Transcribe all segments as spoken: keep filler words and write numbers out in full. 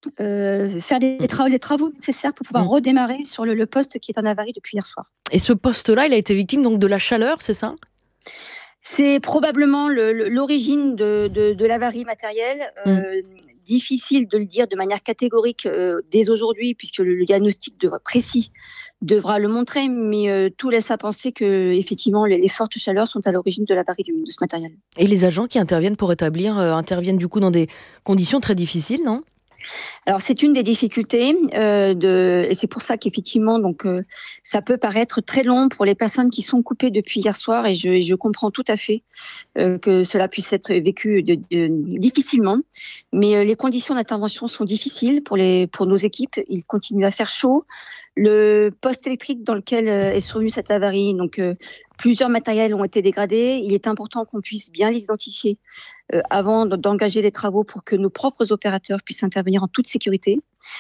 euh, faire des, des, travaux, des travaux nécessaires pour pouvoir mmh. redémarrer sur le, le poste qui est en avarie depuis hier soir. Et ce poste-là, il a été victime donc de la chaleur, c'est ça ? C'est probablement le, le, l'origine de, de, de l'avarie matérielle. Euh, mmh. Difficile de le dire de manière catégorique euh, dès aujourd'hui, puisque le, le diagnostic devra, précis devra le montrer, mais euh, tout laisse à penser que effectivement les, les fortes chaleurs sont à l'origine de l'avarie de ce matériel. Et les agents qui interviennent pour établir euh, interviennent du coup dans des conditions très difficiles, non ? Alors c'est une des difficultés euh, de, et c'est pour ça qu'effectivement donc euh, ça peut paraître très long pour les personnes qui sont coupées depuis hier soir, et je, je comprends tout à fait euh, que cela puisse être vécu de, de, difficilement, mais euh, les conditions d'intervention sont difficiles pour les pour nos équipes. Il continue à faire chaud. Le poste électrique dans lequel euh, est survenue cette avarie, donc euh, plusieurs matériels ont été dégradés. Il est important qu'on puisse bien les identifier euh, avant d'engager les travaux pour que nos propres opérateurs puissent intervenir en toute sécurité.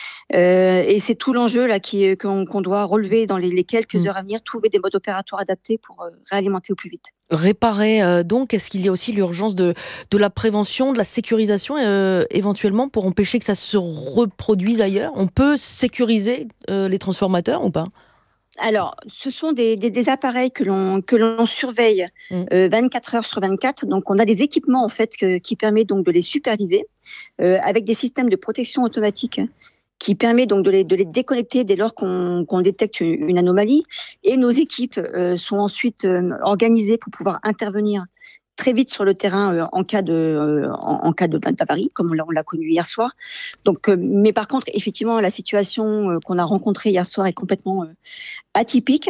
Euh, et c'est tout l'enjeu là qui, qu'on, qu'on doit relever dans les, les quelques heures à venir, trouver des modes opératoires adaptés pour euh, réalimenter au plus vite. Réparer euh, donc, est-ce qu'il y a aussi l'urgence de, de la prévention, de la sécurisation euh, éventuellement pour empêcher que ça se reproduise ailleurs ? On peut sécuriser euh, les transformateurs ou pas ? Alors, ce sont des, des, des appareils que l'on, que l'on surveille mmh. euh, vingt-quatre heures sur vingt-quatre. Donc, on a des équipements en fait que, qui permettent donc de les superviser euh, avec des systèmes de protection automatique qui permet donc de les, de les déconnecter dès lors qu'on, qu'on détecte une anomalie. Et nos équipes euh, sont ensuite euh, organisées pour pouvoir intervenir très vite sur le terrain euh, en cas de euh, en, en cas de d'avarie, comme on l'a, on l'a connu hier soir. Donc, euh, mais par contre, effectivement, la situation euh, qu'on a rencontrée hier soir est complètement euh, atypique,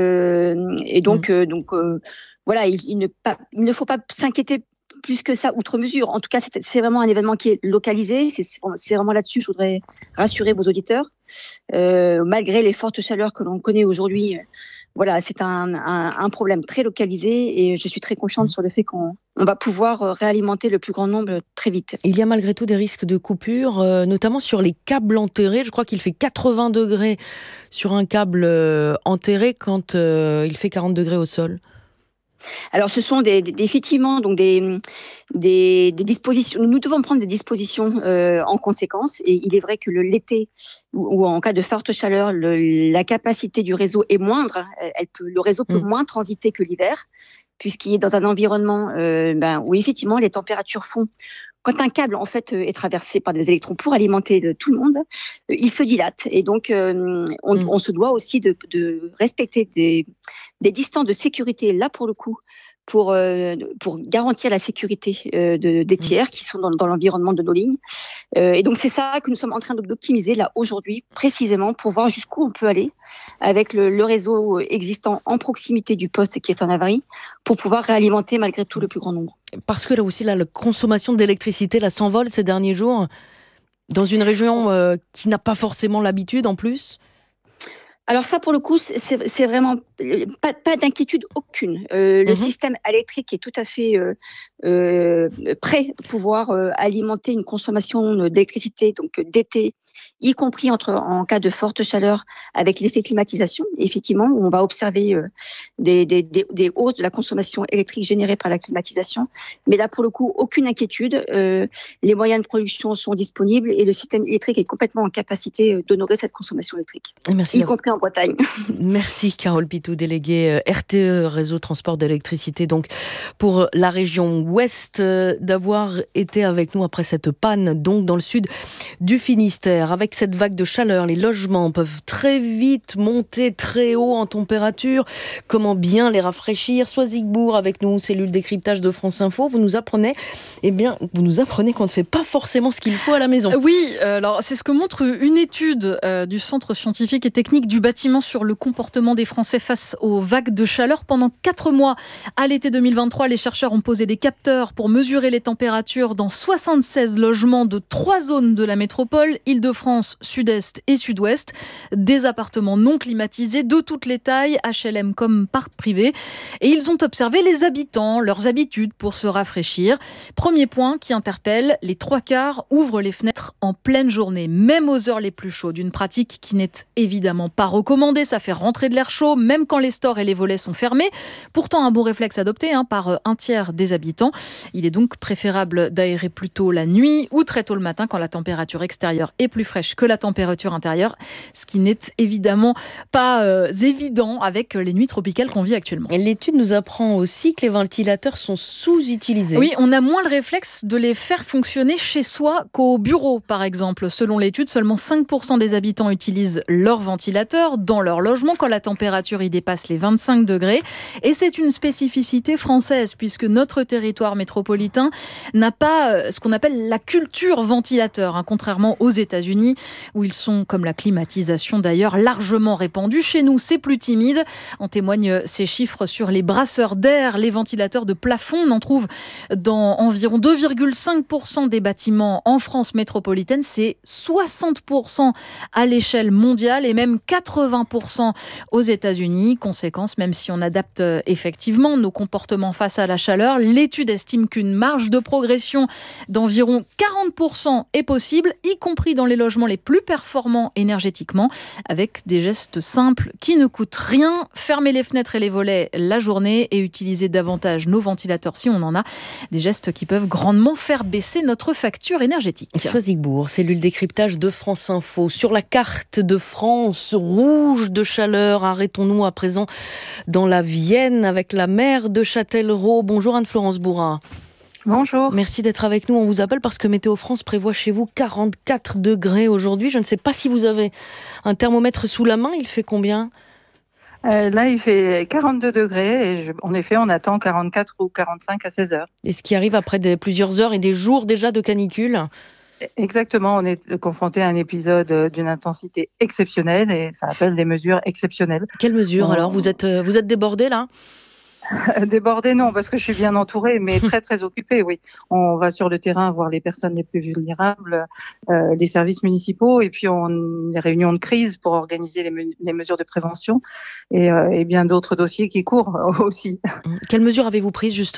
euh, et donc mmh. euh, donc euh, voilà, il, il, ne pas, il ne faut pas s'inquiéter plus que ça, outre mesure. En tout cas, c'est, c'est vraiment un événement qui est localisé. C'est, c'est vraiment là-dessus, je voudrais rassurer vos auditeurs. Euh, malgré les fortes chaleurs que l'on connaît aujourd'hui, euh, voilà, c'est un, un, un problème très localisé, et je suis très confiante mmh. sur le fait qu'on on va pouvoir réalimenter le plus grand nombre très vite. Il y a malgré tout des risques de coupure, euh, notamment sur les câbles enterrés. Je crois qu'il fait quatre-vingts degrés sur un câble euh, enterré quand euh, il fait quarante degrés au sol. Alors, ce sont des, des, effectivement donc des, des, des dispositions. Nous devons prendre des dispositions euh, en conséquence. Et il est vrai que le, l'été ou, ou en cas de forte chaleur, le, la capacité du réseau est moindre. Elle peut, le réseau peut mmh. moins transiter que l'hiver, puisqu'il est dans un environnement euh, ben, où effectivement les températures font. Quand un câble en fait est traversé par des électrons pour alimenter le, tout le monde, il se dilate, et donc euh, on, mmh. on se doit aussi de, de respecter des, des distances de sécurité là pour le coup pour euh, pour garantir la sécurité euh, de, des tiers mmh. qui sont dans, dans l'environnement de nos lignes. Euh, et donc c'est ça que nous sommes en train d'optimiser là aujourd'hui précisément pour voir jusqu'où on peut aller avec le, le réseau existant en proximité du poste qui est en avarie pour pouvoir réalimenter malgré tout le plus grand nombre. Parce que là aussi là, la consommation d'électricité là, s'envole ces derniers jours dans une région euh, qui n'a pas forcément l'habitude en plus. Alors ça, pour le coup, c'est, c'est vraiment pas, pas d'inquiétude aucune. Euh, le mmh. système électrique est tout à fait euh, euh, prêt pour pouvoir euh, alimenter une consommation d'électricité donc d'été, y compris entre, en cas de forte chaleur avec l'effet climatisation, effectivement, où on va observer euh, des, des, des, des hausses de la consommation électrique générée par la climatisation. Mais là, pour le coup, aucune inquiétude. Euh, les moyens de production sont disponibles et le système électrique est complètement en capacité d'honorer cette consommation électrique, Merci y compris en Bretagne. Merci Carole Pitou, déléguée R T E, Réseau Transport d'électricité, donc pour la région ouest, d'avoir été avec nous après cette panne, donc dans le sud du Finistère. Avec cette vague de chaleur, les logements peuvent très vite monter très haut en température. Comment bien les rafraîchir ? Soisigbourg avec nous, cellule décryptage de France Info. Vous nous apprenez, eh bien, vous nous apprenez qu'on ne fait pas forcément ce qu'il faut à la maison. Oui, alors c'est ce que montre une étude euh, du Centre scientifique et technique du bâtiment sur le comportement des Français face aux vagues de chaleur. Pendant quatre mois, à l'été deux mille vingt-trois, les chercheurs ont posé des capteurs pour mesurer les températures dans soixante-seize logements de trois zones de la métropole, Île-de-France, Sud-Est et Sud-Ouest. Des appartements non climatisés de toutes les tailles, H L M comme parc privé. Et ils ont observé les habitants, leurs habitudes pour se rafraîchir. Premier point qui interpelle, les trois quarts ouvrent les fenêtres en pleine journée, même aux heures les plus chaudes. Une pratique qui n'est évidemment pas recommandé, ça fait rentrer de l'air chaud, même quand les stores et les volets sont fermés. Pourtant, un bon réflexe adopté hein, par un tiers des habitants. Il est donc préférable d'aérer plutôt la nuit ou très tôt le matin quand la température extérieure est plus fraîche que la température intérieure, ce qui n'est évidemment pas euh, évident avec les nuits tropicales qu'on vit actuellement. Et l'étude nous apprend aussi que les ventilateurs sont sous-utilisés. Oui, on a moins le réflexe de les faire fonctionner chez soi qu'au bureau, par exemple. Selon l'étude, seulement cinq pour cent des habitants utilisent leur ventilateur dans leur logement quand la température y dépasse les vingt-cinq degrés. Et c'est une spécificité française, puisque notre territoire métropolitain n'a pas ce qu'on appelle la culture ventilateur, hein, contrairement aux États-Unis, où ils sont, comme la climatisation d'ailleurs, largement répandus. Chez nous, c'est plus timide. En témoignent ces chiffres sur les brasseurs d'air, les ventilateurs de plafond. On en trouve dans environ deux virgule cinq pour cent des bâtiments en France métropolitaine. C'est soixante pour cent à l'échelle mondiale et même quatre-vingts pour cent aux États-Unis. Conséquence, même si on adapte effectivement nos comportements face à la chaleur, l'étude estime qu'une marge de progression d'environ quarante pour cent est possible, y compris dans les logements les plus performants énergétiquement, avec des gestes simples qui ne coûtent rien. Fermer les fenêtres et les volets la journée et utiliser davantage nos ventilateurs si on en a. Des gestes qui peuvent grandement faire baisser notre facture énergétique. Soisigbourg, cellule décryptage de France Info. Sur la carte de France, rouge de chaleur. Arrêtons-nous à présent dans la Vienne avec la maire de Châtellerault. Bonjour Anne-Florence Bourrat. Bonjour. Merci d'être avec nous. On vous appelle parce que Météo France prévoit chez vous quarante-quatre degrés aujourd'hui. Je ne sais pas si vous avez un thermomètre sous la main. Il fait combien ? Euh, là, il fait quarante-deux degrés et je, en effet, on attend quarante-quatre ou quarante-cinq à seize heures. Et ce qui arrive après des, plusieurs heures et des jours déjà de canicule ? Exactement, on est confronté à un épisode d'une intensité exceptionnelle et ça appelle des mesures exceptionnelles. Quelles mesures on... alors ? Vous êtes, vous êtes débordé là ? Débordé, non, parce que je suis bien entourée, mais très, très occupée, oui. On va sur le terrain voir les personnes les plus vulnérables, euh, les services municipaux, et puis on les réunions de crise pour organiser les, me- les mesures de prévention et, euh, et bien d'autres dossiers qui courent aussi. Quelles mesures avez-vous prises, justement ?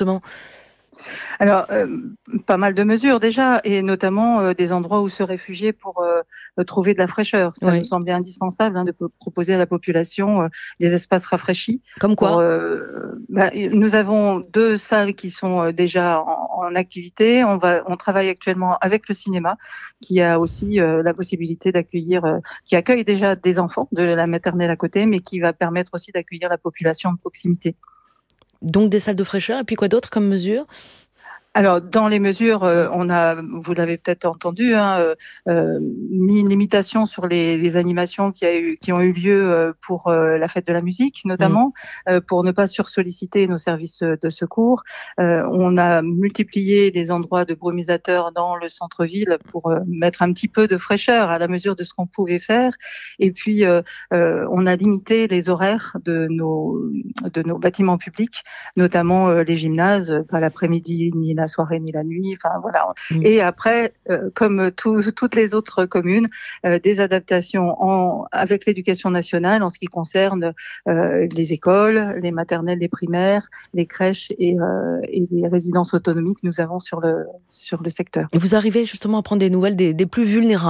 Alors, euh, pas mal de mesures déjà, et notamment euh, des endroits où se réfugier pour euh, trouver de la fraîcheur. Ça oui. nous semblait indispensable hein, de p- proposer à la population euh, des espaces rafraîchis. Comme quoi pour, euh, bah, Nous avons deux salles qui sont euh, déjà en, en activité. On, va, on travaille actuellement avec le cinéma, qui a aussi euh, la possibilité d'accueillir, euh, qui accueille déjà des enfants de la maternelle à côté, mais qui va permettre aussi d'accueillir la population de proximité. Donc des salles de fraîcheur, et puis quoi d'autre comme mesure ? Alors, dans les mesures, euh, on a, vous l'avez peut-être entendu, hein, euh, mis une limitation sur les, les animations qui, a eu, qui ont eu lieu euh, pour euh, la fête de la musique, notamment, mmh. euh, pour ne pas sursolliciter nos services de secours. Euh, on a multiplié les endroits de brumisateurs dans le centre-ville pour euh, mettre un petit peu de fraîcheur à la mesure de ce qu'on pouvait faire. Et puis, euh, euh, on a limité les horaires de nos, de nos bâtiments publics, notamment euh, les gymnases, pas l'après-midi ni la la soirée ni la nuit, enfin voilà. Mmh. Et après, euh, comme tout, toutes les autres communes, euh, des adaptations en, avec l'éducation nationale en ce qui concerne euh, les écoles, les maternelles, les primaires, les crèches et, euh, et les résidences autonomies que nous avons sur le, sur le secteur. Et vous arrivez justement à prendre des nouvelles des, des plus vulnérables ?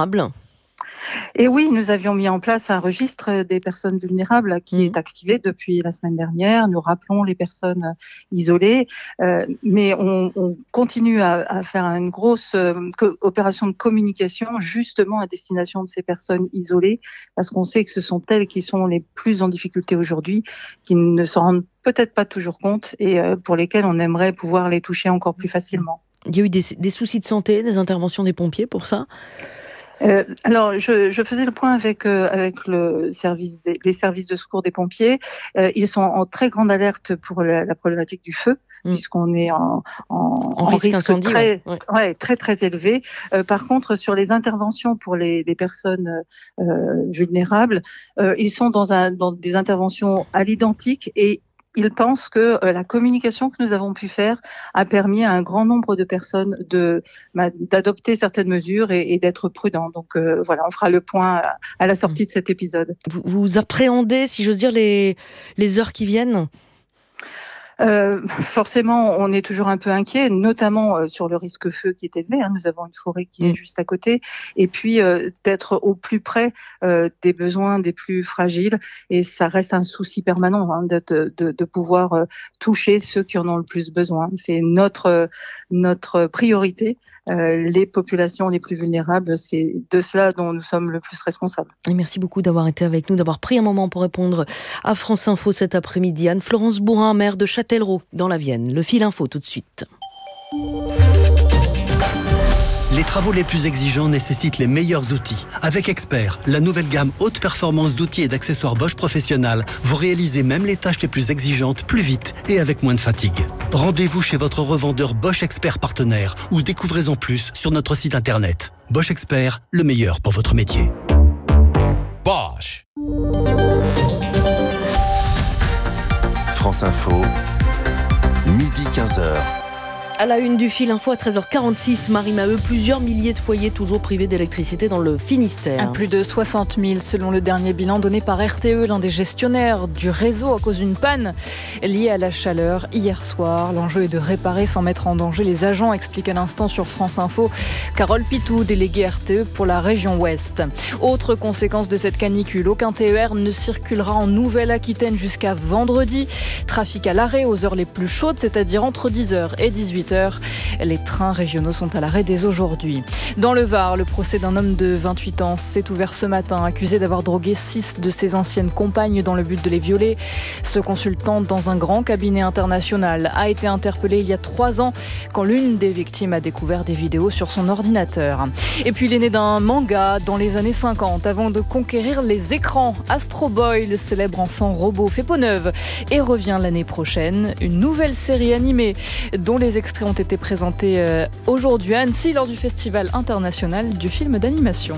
Et oui, nous avions mis en place un registre des personnes vulnérables qui mmh. est activé depuis la semaine dernière. Nous rappelons les personnes isolées, euh, mais on, on continue à, à faire une grosse euh, co- opération de communication justement à destination de ces personnes isolées, parce qu'on sait que ce sont elles qui sont les plus en difficulté aujourd'hui, qui ne s'en rendent peut-être pas toujours compte et euh, pour lesquelles on aimerait pouvoir les toucher encore plus facilement. Il y a eu des, des soucis de santé, des interventions des pompiers pour ça ? Euh, alors, je, je faisais le point avec euh, avec le service des, les services de secours des pompiers. Euh, ils sont en très grande alerte pour la, la problématique du feu, mmh. puisqu'on est en, en, en, en risque, risque incendie, très, ouais. Ouais, très très élevé. Euh, par contre, sur les interventions pour les, les personnes euh, vulnérables, euh, ils sont dans un dans des interventions à l'identique et ils pensent que euh, la communication que nous avons pu faire a permis à un grand nombre de personnes de bah, d'adopter certaines mesures et, et d'être prudents. Donc euh, voilà, on fera le point à, à la sortie de cet épisode. Vous, vous appréhendez, si j'ose dire, les, les heures qui viennent ? Euh, forcément, on est toujours un peu inquiet, notamment euh, sur le risque feu qui est élevé. Hein. Nous avons une forêt qui mmh. est juste à côté. Et puis, euh, d'être au plus près euh, des besoins des plus fragiles. Et ça reste un souci permanent hein, de, de, de pouvoir euh, toucher ceux qui en ont le plus besoin. C'est notre, notre priorité. Euh, les populations les plus vulnérables, c'est de cela dont nous sommes le plus responsables. Et merci beaucoup d'avoir été avec nous, d'avoir pris un moment pour répondre à France Info cet après-midi. Anne-Florence Bourin, maire de Châtellerault, dans la Vienne. Le fil info tout de suite. Les travaux les plus exigeants nécessitent les meilleurs outils. Avec Expert, la nouvelle gamme haute performance d'outils et d'accessoires Bosch Professionnel, vous réalisez même les tâches les plus exigeantes plus vite et avec moins de fatigue. Rendez-vous chez votre revendeur Bosch Expert partenaire ou découvrez-en plus sur notre site internet. Bosch Expert, le meilleur pour votre métier. Bosch. France Info, midi quinze heures. À la une du fil info à treize heures quarante-six, Marie Maheu, plusieurs milliers de foyers toujours privés d'électricité dans le Finistère. À plus de soixante mille selon le dernier bilan donné par R T E, l'un des gestionnaires du réseau à cause d'une panne liée à la chaleur hier soir. L'enjeu est de réparer sans mettre en danger les agents, explique à l'instant sur France Info Carole Pitou, déléguée R T E pour la région Ouest. Autre conséquence de cette canicule, aucun T E R ne circulera en Nouvelle-Aquitaine jusqu'à vendredi. Trafic à l'arrêt aux heures les plus chaudes, c'est-à-dire entre dix heures et dix-huit heures. Les trains régionaux sont à l'arrêt dès aujourd'hui. Dans le Var, le procès d'un homme de vingt-huit ans s'est ouvert ce matin, accusé d'avoir drogué six de ses anciennes compagnes dans le but de les violer. Ce consultant dans un grand cabinet international a été interpellé il y a trois ans quand l'une des victimes a découvert des vidéos sur son ordinateur. Et puis il est né d'un manga dans les années cinquante avant de conquérir les écrans. Astro Boy, le célèbre enfant robot, fait peau neuve et revient l'année prochaine. Une nouvelle série animée dont les extraits ont été présentés aujourd'hui à Annecy lors du Festival international du film d'animation.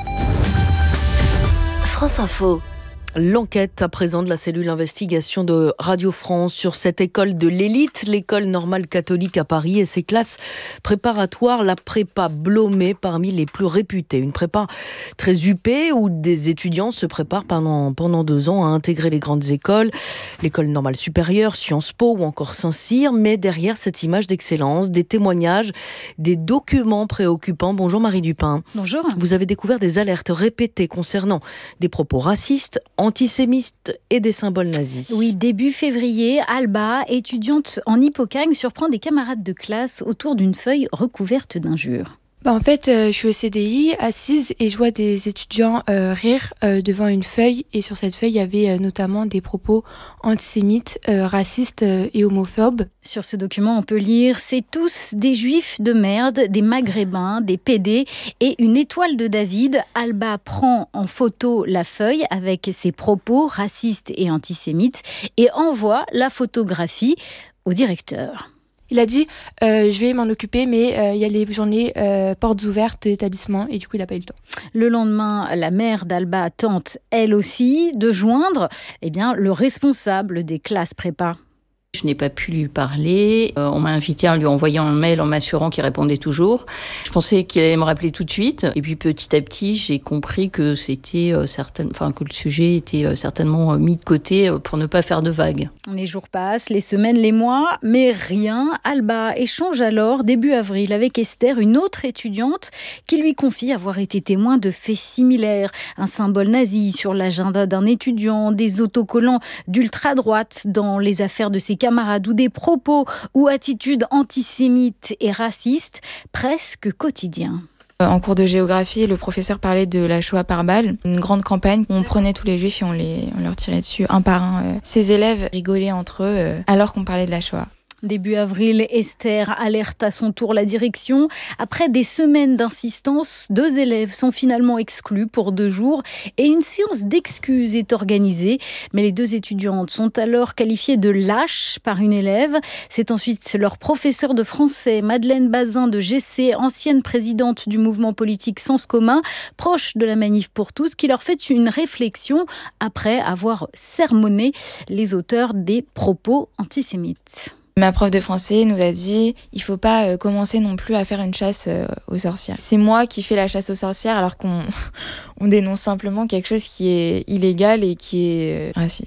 France Info. L'enquête à présent de la cellule investigation de Radio France sur cette école de l'élite, l'école normale catholique à Paris et ses classes préparatoires, la prépa Blomet parmi les plus réputées. Une prépa très huppée où des étudiants se préparent pendant, pendant deux ans à intégrer les grandes écoles, l'école normale supérieure, Sciences Po ou encore Saint-Cyr. Mais derrière cette image d'excellence, des témoignages, des documents préoccupants. Bonjour Marie Dupin. Bonjour. Vous avez découvert des alertes répétées concernant des propos racistes, antisémites et des symboles nazis. Oui, début février, Alba, étudiante en Hippocagne, surprend des camarades de classe autour d'une feuille recouverte d'injures. Bah en fait, euh, je suis au C D I, assise, et je vois des étudiants euh, rire euh, devant une feuille. Et sur cette feuille, il y avait euh, notamment des propos antisémites, euh, racistes euh, et homophobes. Sur ce document, on peut lire « C'est tous des juifs de merde, des maghrébins, des pédés et une étoile de David ». Alba prend en photo la feuille avec ses propos racistes et antisémites et envoie la photographie au directeur. Il a dit euh, « je vais m'en occuper, mais euh, il y a les journées euh, portes ouvertes de l'établissement » et du coup, il n'a pas eu le temps. Le lendemain, la mère d'Alba tente, elle aussi, de joindre eh bien, le responsable des classes prépa. Je n'ai pas pu lui parler. Euh, on m'a invité en lui envoyant un mail en m'assurant qu'il répondait toujours. Je pensais qu'il allait me rappeler tout de suite. Et puis petit à petit, j'ai compris que c'était euh, certain... enfin, que le sujet était euh, certainement mis de côté euh, pour ne pas faire de vagues. Les jours passent, les semaines, les mois, mais rien. Alba échange alors, début avril, avec Esther, une autre étudiante, qui lui confie avoir été témoin de faits similaires. Un symbole nazi sur l'agenda d'un étudiant, des autocollants d'ultra-droite dans les affaires de ses camarades ou des propos ou attitudes antisémites et racistes presque quotidiens. En cours de géographie, le professeur parlait de la Shoah par balle, une grande campagne où on prenait tous les juifs et on, les, on leur tirait dessus un par un. Ces élèves rigolaient entre eux alors qu'on parlait de la Shoah. Début avril, Esther alerte à son tour la direction. Après des semaines d'insistance, deux élèves sont finalement exclus pour deux jours et une séance d'excuses est organisée. Mais les deux étudiantes sont alors qualifiées de lâches par une élève. C'est ensuite leur professeur de français, Madeleine Bazin de G C, ancienne présidente du mouvement politique Sens commun, proche de la Manif pour tous, qui leur fait une réflexion après avoir sermonné les auteurs des propos antisémites. Ma prof de français nous a dit il faut pas euh, commencer non plus à faire une chasse euh, aux sorcières. C'est moi qui fais la chasse aux sorcières alors qu'on on dénonce simplement quelque chose qui est illégal et qui est euh, raciste.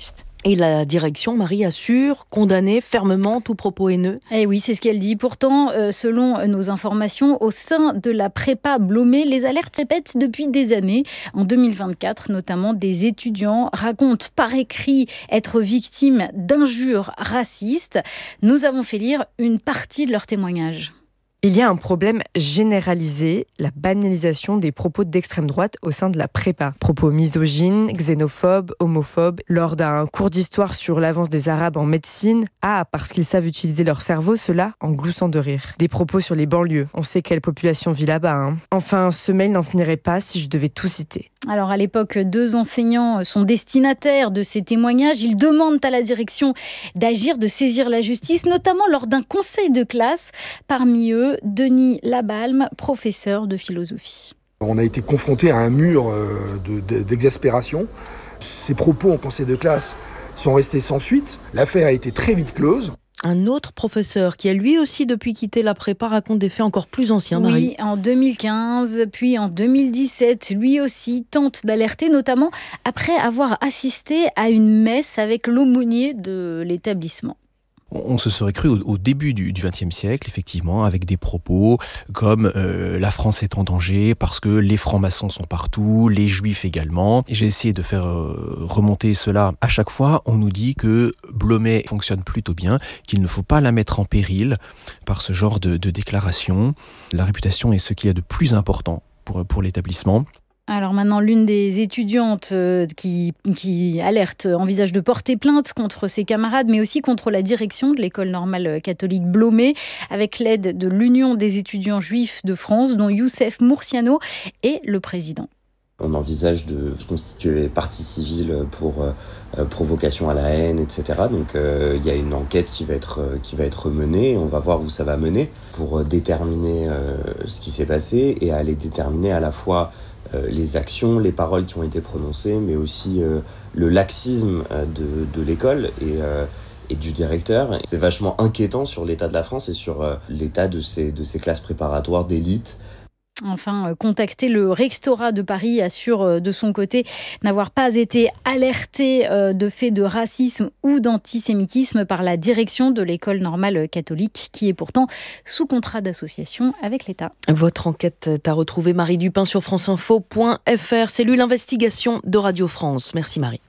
Et la direction, Marie, assure condamner fermement tout propos haineux. Eh oui, c'est ce qu'elle dit. Pourtant, euh, selon nos informations, au sein de la prépa Blomet, les alertes se répètent depuis des années. En deux mille vingt-quatre, notamment, des étudiants racontent par écrit être victimes d'injures racistes. Nous avons fait lire une partie de leurs témoignages. Il y a un problème généralisé, la banalisation des propos d'extrême droite au sein de la prépa. Propos misogynes, xénophobes, homophobes. Lors d'un cours d'histoire sur l'avance des Arabes en médecine, ah, parce qu'ils savent utiliser leur cerveau, cela en gloussant de rire. Des propos sur les banlieues, on sait quelle population vit là-bas. Hein. Enfin, ce mail n'en finirait pas si je devais tout citer. Alors à l'époque, deux enseignants sont destinataires de ces témoignages. Ils demandent à la direction d'agir, de saisir la justice, notamment lors d'un conseil de classe. Parmi eux, Denis Labalme, professeur de philosophie. On a été confronté à un mur de, de, d'exaspération. Ces propos en conseil de classe sont restés sans suite. L'affaire a été très vite close. Un autre professeur qui a lui aussi depuis quitté la prépa raconte des faits encore plus anciens, Marie. Oui, en deux mille quinze, puis en deux mille dix-sept, lui aussi tente d'alerter, notamment après avoir assisté à une messe avec l'aumônier de l'établissement. On se serait cru au, au début du XXe siècle, effectivement, avec des propos comme euh, « la France est en danger parce que les francs-maçons sont partout, les juifs également ». Et j'ai essayé de faire euh, remonter cela. À chaque fois, on nous dit que Blomet fonctionne plutôt bien, qu'il ne faut pas la mettre en péril par ce genre de, de déclaration. La réputation est ce qu'il y a de plus important pour, pour l'établissement. Alors maintenant, l'une des étudiantes qui, qui alerte envisage de porter plainte contre ses camarades, mais aussi contre la direction de l'école normale catholique Blomet, avec l'aide de l'Union des étudiants juifs de France, dont Youssef Mourciano est le président. On envisage de se constituer partie civile pour euh, provocation à la haine, et cetera. Donc il euh, y a une enquête qui va être euh, qui va être menée. On va voir où ça va mener pour déterminer euh, ce qui s'est passé et aller déterminer à la fois euh, les actions, les paroles qui ont été prononcées, mais aussi euh, le laxisme de, de l'école et euh, et du directeur. C'est vachement inquiétant sur l'état de la France et sur euh, l'état de ces de ces classes préparatoires d'élite. Enfin, contacté, le Rectorat de Paris assure de son côté n'avoir pas été alerté de faits de racisme ou d'antisémitisme par la direction de l'école normale catholique, qui est pourtant sous contrat d'association avec l'État. Votre enquête est à retrouver, Marie Dupin, sur franceinfo point f r, cellule investigation de Radio France. Merci Marie.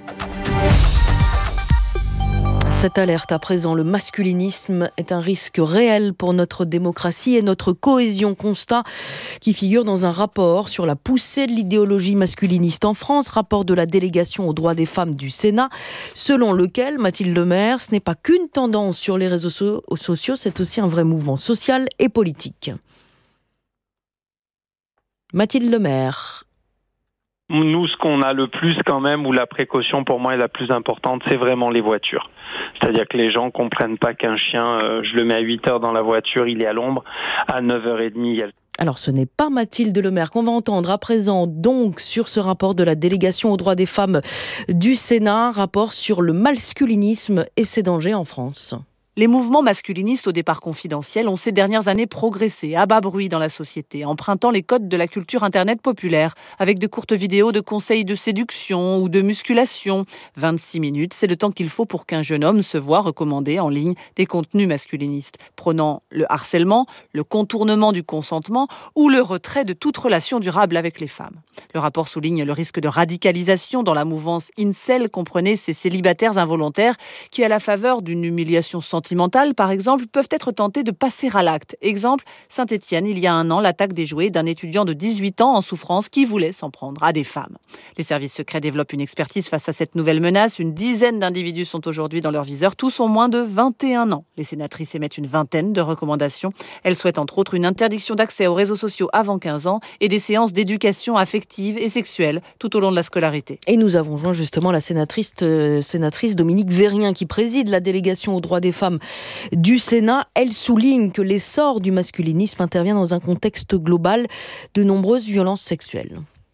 Cette alerte à présent, le masculinisme est un risque réel pour notre démocratie et notre cohésion, constat qui figure dans un rapport sur la poussée de l'idéologie masculiniste en France, rapport de la délégation aux droits des femmes du Sénat, selon lequel, Mathilde Lemaire, ce n'est pas qu'une tendance sur les réseaux sociaux, c'est aussi un vrai mouvement social et politique. Mathilde Lemaire. Nous, ce qu'on a le plus quand même, ou la précaution pour moi est la plus importante, c'est vraiment les voitures. C'est-à-dire que les gens comprennent pas qu'un chien, euh, je le mets à huit heures dans la voiture, il est à l'ombre, à neuf heures trente, il y a... Alors ce n'est pas Mathilde Lemaire qu'on va entendre à présent donc sur ce rapport de la délégation aux droits des femmes du Sénat, rapport sur le masculinisme et ses dangers en France. Les mouvements masculinistes au départ confidentiel ont ces dernières années progressé à bas bruit dans la société, empruntant les codes de la culture internet populaire, avec de courtes vidéos de conseils de séduction ou de musculation. vingt-six minutes, c'est le temps qu'il faut pour qu'un jeune homme se voit recommander en ligne des contenus masculinistes, prônant le harcèlement, le contournement du consentement ou le retrait de toute relation durable avec les femmes. Le rapport souligne le risque de radicalisation dans la mouvance incel, comprenez ces célibataires involontaires qui, à la faveur d'une humiliation sentimentale, par exemple, peuvent être tentés de passer à l'acte. Exemple, Saint-Étienne, il y a un an, l'attaque déjouée d'un étudiant de dix-huit ans en souffrance qui voulait s'en prendre à des femmes. Les services secrets développent une expertise face à cette nouvelle menace. Une dizaine d'individus sont aujourd'hui dans leur viseur. Tous ont moins de vingt et un ans. Les sénatrices émettent une vingtaine de recommandations. Elles souhaitent entre autres une interdiction d'accès aux réseaux sociaux avant quinze ans et des séances d'éducation affective et sexuelle tout au long de la scolarité. Et nous avons joint justement la sénatrice, euh, sénatrice Dominique Vérien qui préside la délégation aux droits des femmes du Sénat. Elle souligne que l'essor du masculinisme intervient dans un contexte global de nombreuses violences sexuelles.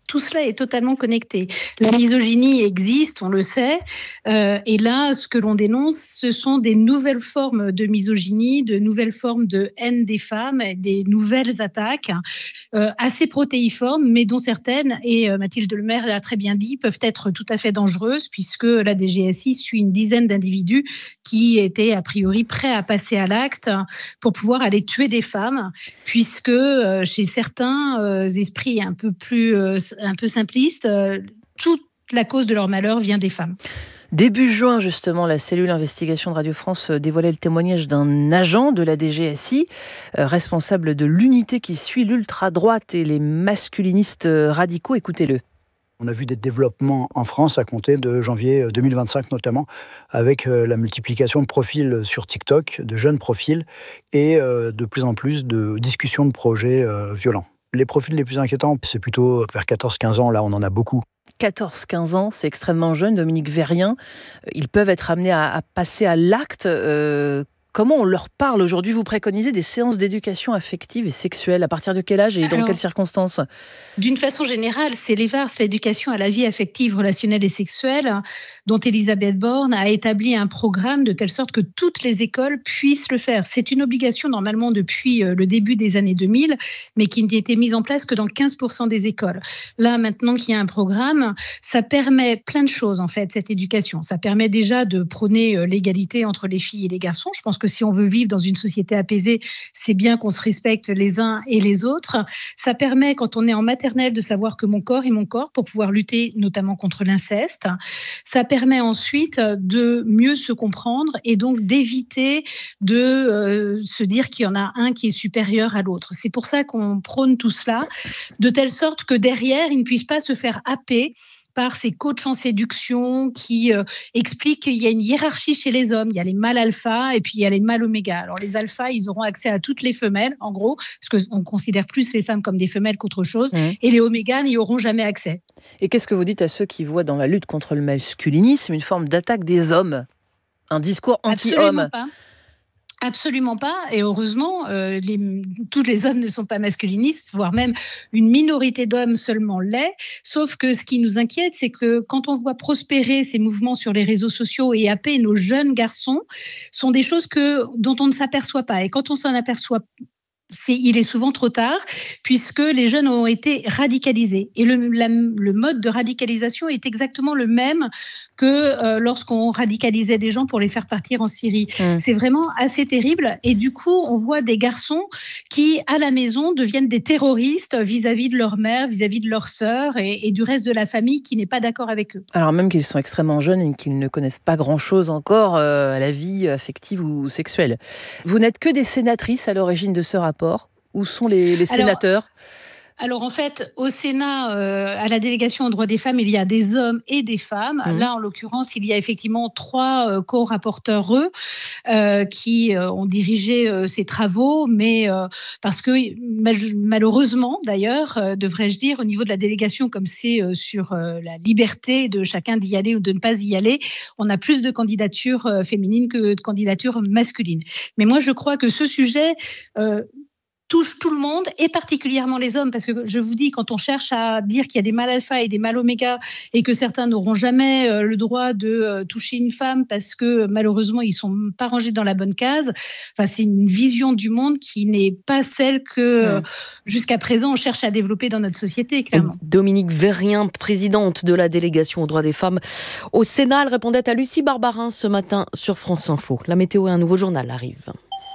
tout cela est totalement connecté. La misogynie existe, on le sait, euh, et là, ce que l'on dénonce, ce sont des nouvelles formes de misogynie, de nouvelles formes de haine des femmes, des nouvelles attaques, euh, assez protéiformes, mais dont certaines, et euh, Mathilde Lemaire l'a très bien dit, peuvent être tout à fait dangereuses, puisque la D G S I suit une dizaine d'individus qui étaient a priori prêts à passer à l'acte pour pouvoir aller tuer des femmes, puisque euh, chez certains euh, esprits un peu plus... Euh, un peu simpliste, euh, toute la cause de leur malheur vient des femmes. Début juin, justement, la cellule investigation de Radio France dévoilait le témoignage d'un agent de la D G S I, euh, responsable de l'unité qui suit l'ultra-droite et les masculinistes radicaux. Écoutez-le. On a vu des développements en France à compter de janvier deux mille vingt-cinq notamment, avec la multiplication de profils sur TikTok, de jeunes profils, et de plus en plus de discussions de projets violents. Les profils les plus inquiétants, c'est plutôt vers quatorze quinze ans, là on en a beaucoup. quatorze quinze ans, c'est extrêmement jeune, Dominique Vérien. Ils peuvent être amenés à, à passer à l'acte. Euh, comment on leur parle aujourd'hui ? Vous préconisez des séances d'éducation affective et sexuelle. À partir de quel âge et dans Alors, quelles circonstances ? D'une façon générale, c'est l'E V A R S, l'éducation à la vie affective, relationnelle et sexuelle, dont Elisabeth Borne a établi un programme de telle sorte que toutes les écoles puissent le faire. C'est une obligation normalement depuis le début des années deux mille, mais qui n'était mise en place que dans quinze pour cent des écoles. Là, maintenant qu'il y a un programme, ça permet plein de choses, en fait, cette éducation. Ça permet déjà de prôner l'égalité entre les filles et les garçons. Je pense que si on veut vivre dans une société apaisée, c'est bien qu'on se respecte les uns et les autres. Ça permet, quand on est en maternelle, de savoir que mon corps est mon corps pour pouvoir lutter notamment contre l'inceste. Ça permet ensuite de mieux se comprendre et donc d'éviter de euh, se dire qu'il y en a un qui est supérieur à l'autre. C'est pour ça qu'on prône tout cela, de telle sorte que derrière, il ne puisse pas se faire happer par ces coachs en séduction qui euh, expliquent qu'il y a une hiérarchie chez les hommes. Il y a les mâles alpha et puis il y a les mâles oméga. Alors les alphas, ils auront accès à toutes les femelles, en gros, parce qu'on considère plus les femmes comme des femelles qu'autre chose, mmh. et les omégas n'y auront jamais accès. Et qu'est-ce que vous dites à ceux qui voient dans la lutte contre le masculinisme une forme d'attaque des hommes ? Un discours anti-homme ? Absolument pas. Absolument pas, et heureusement, euh, les, tous les hommes ne sont pas masculinistes, voire même une minorité d'hommes seulement l'est, sauf que ce qui nous inquiète, c'est que quand on voit prospérer ces mouvements sur les réseaux sociaux et happer nos jeunes garçons, sont des choses que, dont on ne s'aperçoit pas, et quand on s'en aperçoit, C'est, il est souvent trop tard, puisque les jeunes ont été radicalisés. Et le, la, le mode de radicalisation est exactement le même que euh, lorsqu'on radicalisait des gens pour les faire partir en Syrie. Mmh. C'est vraiment assez terrible. Et du coup, on voit des garçons qui, à la maison, deviennent des terroristes vis-à-vis de leur mère, vis-à-vis de leur sœur et, et du reste de la famille qui n'est pas d'accord avec eux. Alors même qu'ils sont extrêmement jeunes et qu'ils ne connaissent pas grand-chose encore euh, à la vie affective ou sexuelle. Vous n'êtes que des sénatrices à l'origine de ce rapport. Où sont les, les sénateurs ? Alors, alors en fait, au Sénat, euh, à la délégation aux droits des femmes, il y a des hommes et des femmes. Mmh. Là, en l'occurrence, il y a effectivement trois euh, co-rapporteurs eux, euh, qui euh, ont dirigé euh, ces travaux, mais euh, parce que malheureusement, d'ailleurs, euh, devrais-je dire, au niveau de la délégation, comme c'est euh, sur euh, la liberté de chacun d'y aller ou de ne pas y aller, on a plus de candidatures euh, féminines que de candidatures masculines. Mais moi, je crois que ce sujet euh, touche tout le monde, et particulièrement les hommes, parce que je vous dis, quand on cherche à dire qu'il y a des mâles alpha et des mâles oméga, et que certains n'auront jamais euh, le droit de euh, toucher une femme parce que malheureusement ils sont pas rangés dans la bonne case, enfin, c'est une vision du monde qui n'est pas celle que euh, jusqu'à présent on cherche à développer dans notre société, clairement. Dominique Vérien, présidente de la délégation aux droits des femmes au Sénat, elle répondait à Lucie Barbarin ce matin sur France Info. La météo et un nouveau journal arrivent.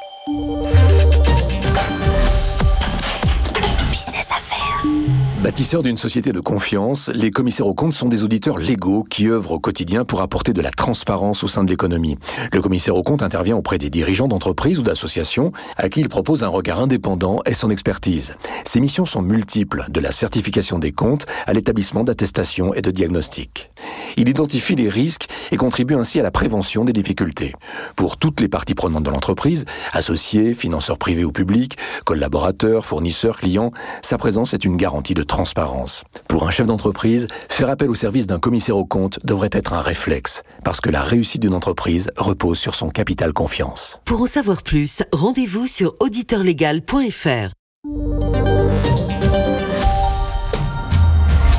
Bâtisseurs d'une société de confiance, les commissaires aux comptes sont des auditeurs légaux qui œuvrent au quotidien pour apporter de la transparence au sein de l'économie. Le commissaire aux comptes intervient auprès des dirigeants d'entreprises ou d'associations à qui il propose un regard indépendant et son expertise. Ses missions sont multiples, de la certification des comptes à l'établissement d'attestation et de diagnostic. Il identifie les risques et contribue ainsi à la prévention des difficultés. Pour toutes les parties prenantes de l'entreprise, associés, financeurs privés ou publics, collaborateurs, fournisseurs, clients, sa présence est une garantie de transparence. Pour un chef d'entreprise, faire appel au service d'un commissaire aux comptes devrait être un réflexe, parce que la réussite d'une entreprise repose sur son capital confiance. Pour en savoir plus, rendez-vous sur auditeur légal point f r.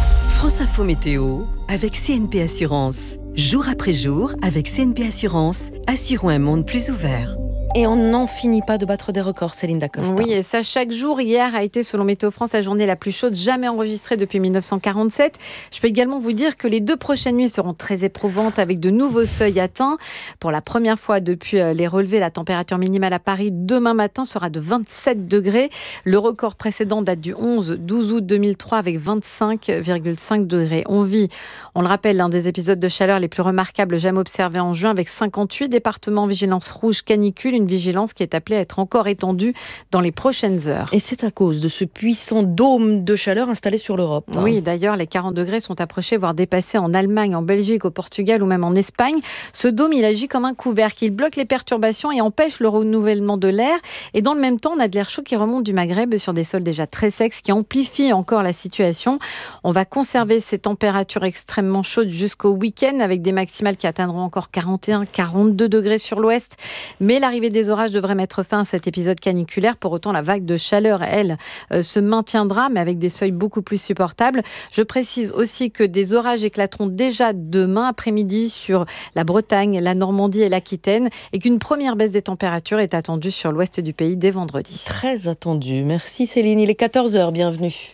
France Info Météo avec C N P Assurance. Jour après jour, avec C N P Assurance, assurons un monde plus ouvert. Et on n'en finit pas de battre des records, Céline Dacosta. Oui, et ça chaque jour. Hier a été, selon Météo France, la journée la plus chaude jamais enregistrée depuis mille neuf cent quarante-sept. Je peux également vous dire que les deux prochaines nuits seront très éprouvantes avec de nouveaux seuils atteints. Pour la première fois depuis les relevés, la température minimale à Paris demain matin sera de vingt-sept degrés. Le record précédent date du onze douze août deux mille trois avec vingt-cinq virgule cinq degrés. On vit, on le rappelle, l'un des épisodes de chaleur les plus remarquables jamais observés en juin avec cinquante-huit départements en vigilance rouge canicule. Une vigilance qui est appelée à être encore étendue dans les prochaines heures. Et c'est à cause de ce puissant dôme de chaleur installé sur l'Europe. Hein. Oui, d'ailleurs, les quarante degrés sont approchés, voire dépassés en Allemagne, en Belgique, au Portugal ou même en Espagne. Ce dôme, il agit comme un couvercle. Il bloque les perturbations et empêche le renouvellement de l'air. Et dans le même temps, on a de l'air chaud qui remonte du Maghreb sur des sols déjà très secs, ce qui amplifie encore la situation. On va conserver ces températures extrêmement chaudes jusqu'au week-end avec des maximales qui atteindront encore quarante et un quarante-deux degrés sur l'ouest. Mais l'arrivée des orages devrait mettre fin à cet épisode caniculaire. Pour autant, la vague de chaleur, elle, euh, se maintiendra, mais avec des seuils beaucoup plus supportables. Je précise aussi que des orages éclateront déjà demain après-midi sur la Bretagne, la Normandie et l'Aquitaine, et qu'une première baisse des températures est attendue sur l'ouest du pays dès vendredi. Très attendu. Merci Céline. Il est quatorze heures. Bienvenue.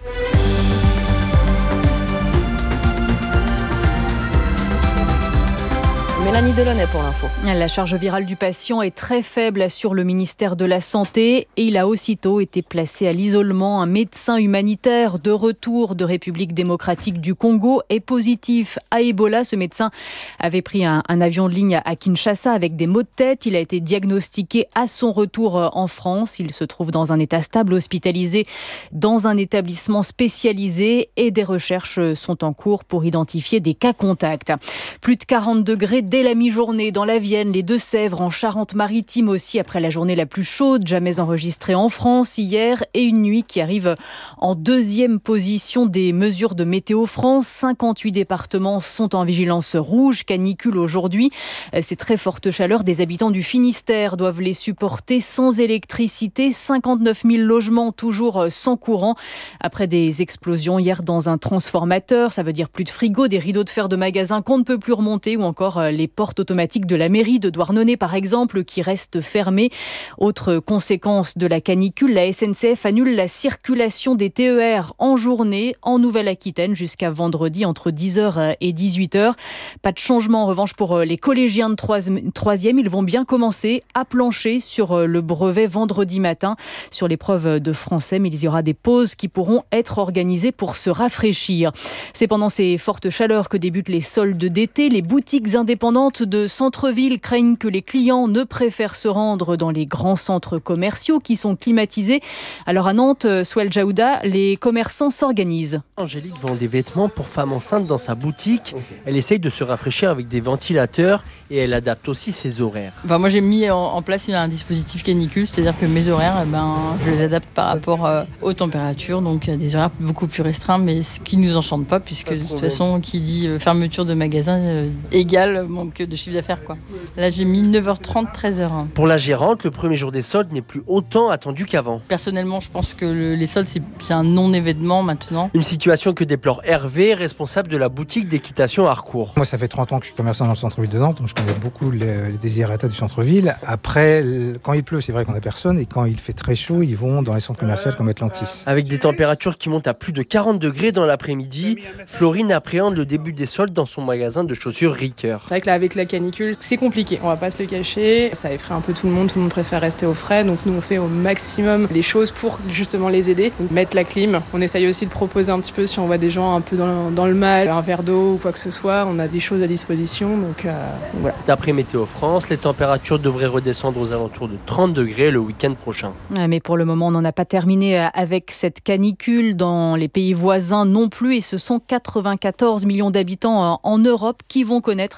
Mélanie Delaunay pour l'info. La charge virale du patient est très faible, assure le ministère de la Santé, et il a aussitôt été placé à l'isolement. Un médecin humanitaire de retour de République démocratique du Congo est positif à Ebola. Ce médecin avait pris un, un avion de ligne à Kinshasa avec des maux de tête. Il a été diagnostiqué à son retour en France. Il se trouve dans un état stable, hospitalisé dans un établissement spécialisé, et des recherches sont en cours pour identifier des cas contacts. Plus de quarante degrés dès la mi-journée dans la Vienne, les Deux-Sèvres, en Charente-Maritime aussi, après la journée la plus chaude jamais enregistrée en France hier, et une nuit qui arrive en deuxième position des mesures de Météo France. cinquante-huit départements sont en vigilance rouge canicule aujourd'hui. Ces très fortes chaleurs, des habitants du Finistère doivent les supporter sans électricité. cinquante-neuf mille logements toujours sans courant après des explosions hier dans un transformateur. Ça veut dire plus de frigo, des rideaux de fer de magasins qu'on ne peut plus remonter, ou encore les portes automatiques de la mairie de Douarnenez, par exemple, qui restent fermées. Autre conséquence de la canicule, la S N C F annule la circulation des T E R en journée en Nouvelle-Aquitaine jusqu'à vendredi entre dix heures et dix-huit heures. Pas de changement en revanche pour les collégiens de troisième. Ils vont bien commencer à plancher sur le brevet vendredi matin sur l'épreuve de français, mais il y aura des pauses qui pourront être organisées pour se rafraîchir. C'est pendant ces fortes chaleurs que débutent les soldes d'été. Les boutiques indépendantes de centre-ville craignent que les clients ne préfèrent se rendre dans les grands centres commerciaux qui sont climatisés. Alors à Nantes, Souel Jaouda, les commerçants s'organisent. Angélique vend des vêtements pour femmes enceintes dans sa boutique. Elle essaye de se rafraîchir avec des ventilateurs et elle adapte aussi ses horaires. Bah moi j'ai mis en, en place un dispositif canicule, c'est-à-dire que mes horaires, ben, je les adapte par rapport euh, aux températures, donc euh, des horaires beaucoup plus restreints, mais ce qui ne nous enchante pas, puisque de toute façon, qui dit euh, fermeture de magasin euh, égale manque de chiffre d'affaires, quoi. Là j'ai mis neuf heures trente, treize heures. Pour la gérante, le premier jour des soldes n'est plus autant attendu qu'avant. Personnellement, je pense que le, les soldes, c'est, c'est un non-événement maintenant. Une situation que déplore Hervé, responsable de la boutique d'équitation à Harcourt. Moi, ça fait trente ans que je suis commerçant dans le centre-ville de Nantes, donc je connais beaucoup les, les désirata du centre-ville. Après, quand il pleut, c'est vrai qu'on n'a personne, et quand il fait très chaud, ils vont dans les centres commerciaux comme Atlantis. Avec des températures qui montent à plus de quarante degrés dans l'après-midi, Florine appréhende le début des soldes dans son magasin de chaussures Ricoeur. C'est vrai que là, avec la canicule, c'est compliqué, on va pas se le cacher. Ça effraie un peu tout le monde, tout le monde préfère rester au frais, donc nous on fait au maximum les choses pour justement les aider. Donc, mettre la clim, on essaye aussi de proposer un petit peu si on voit des gens un peu dans, dans le mal, un verre d'eau ou quoi que ce soit, on a des choses à disposition, donc euh, voilà. D'après Météo France, les températures devraient redescendre aux alentours de trente degrés le week-end prochain. Mais pour le moment, on n'en a pas terminé avec cette canicule dans les pays voisins non plus, et ce sont quatre-vingt-quatorze millions d'habitants en Europe qui vont connaître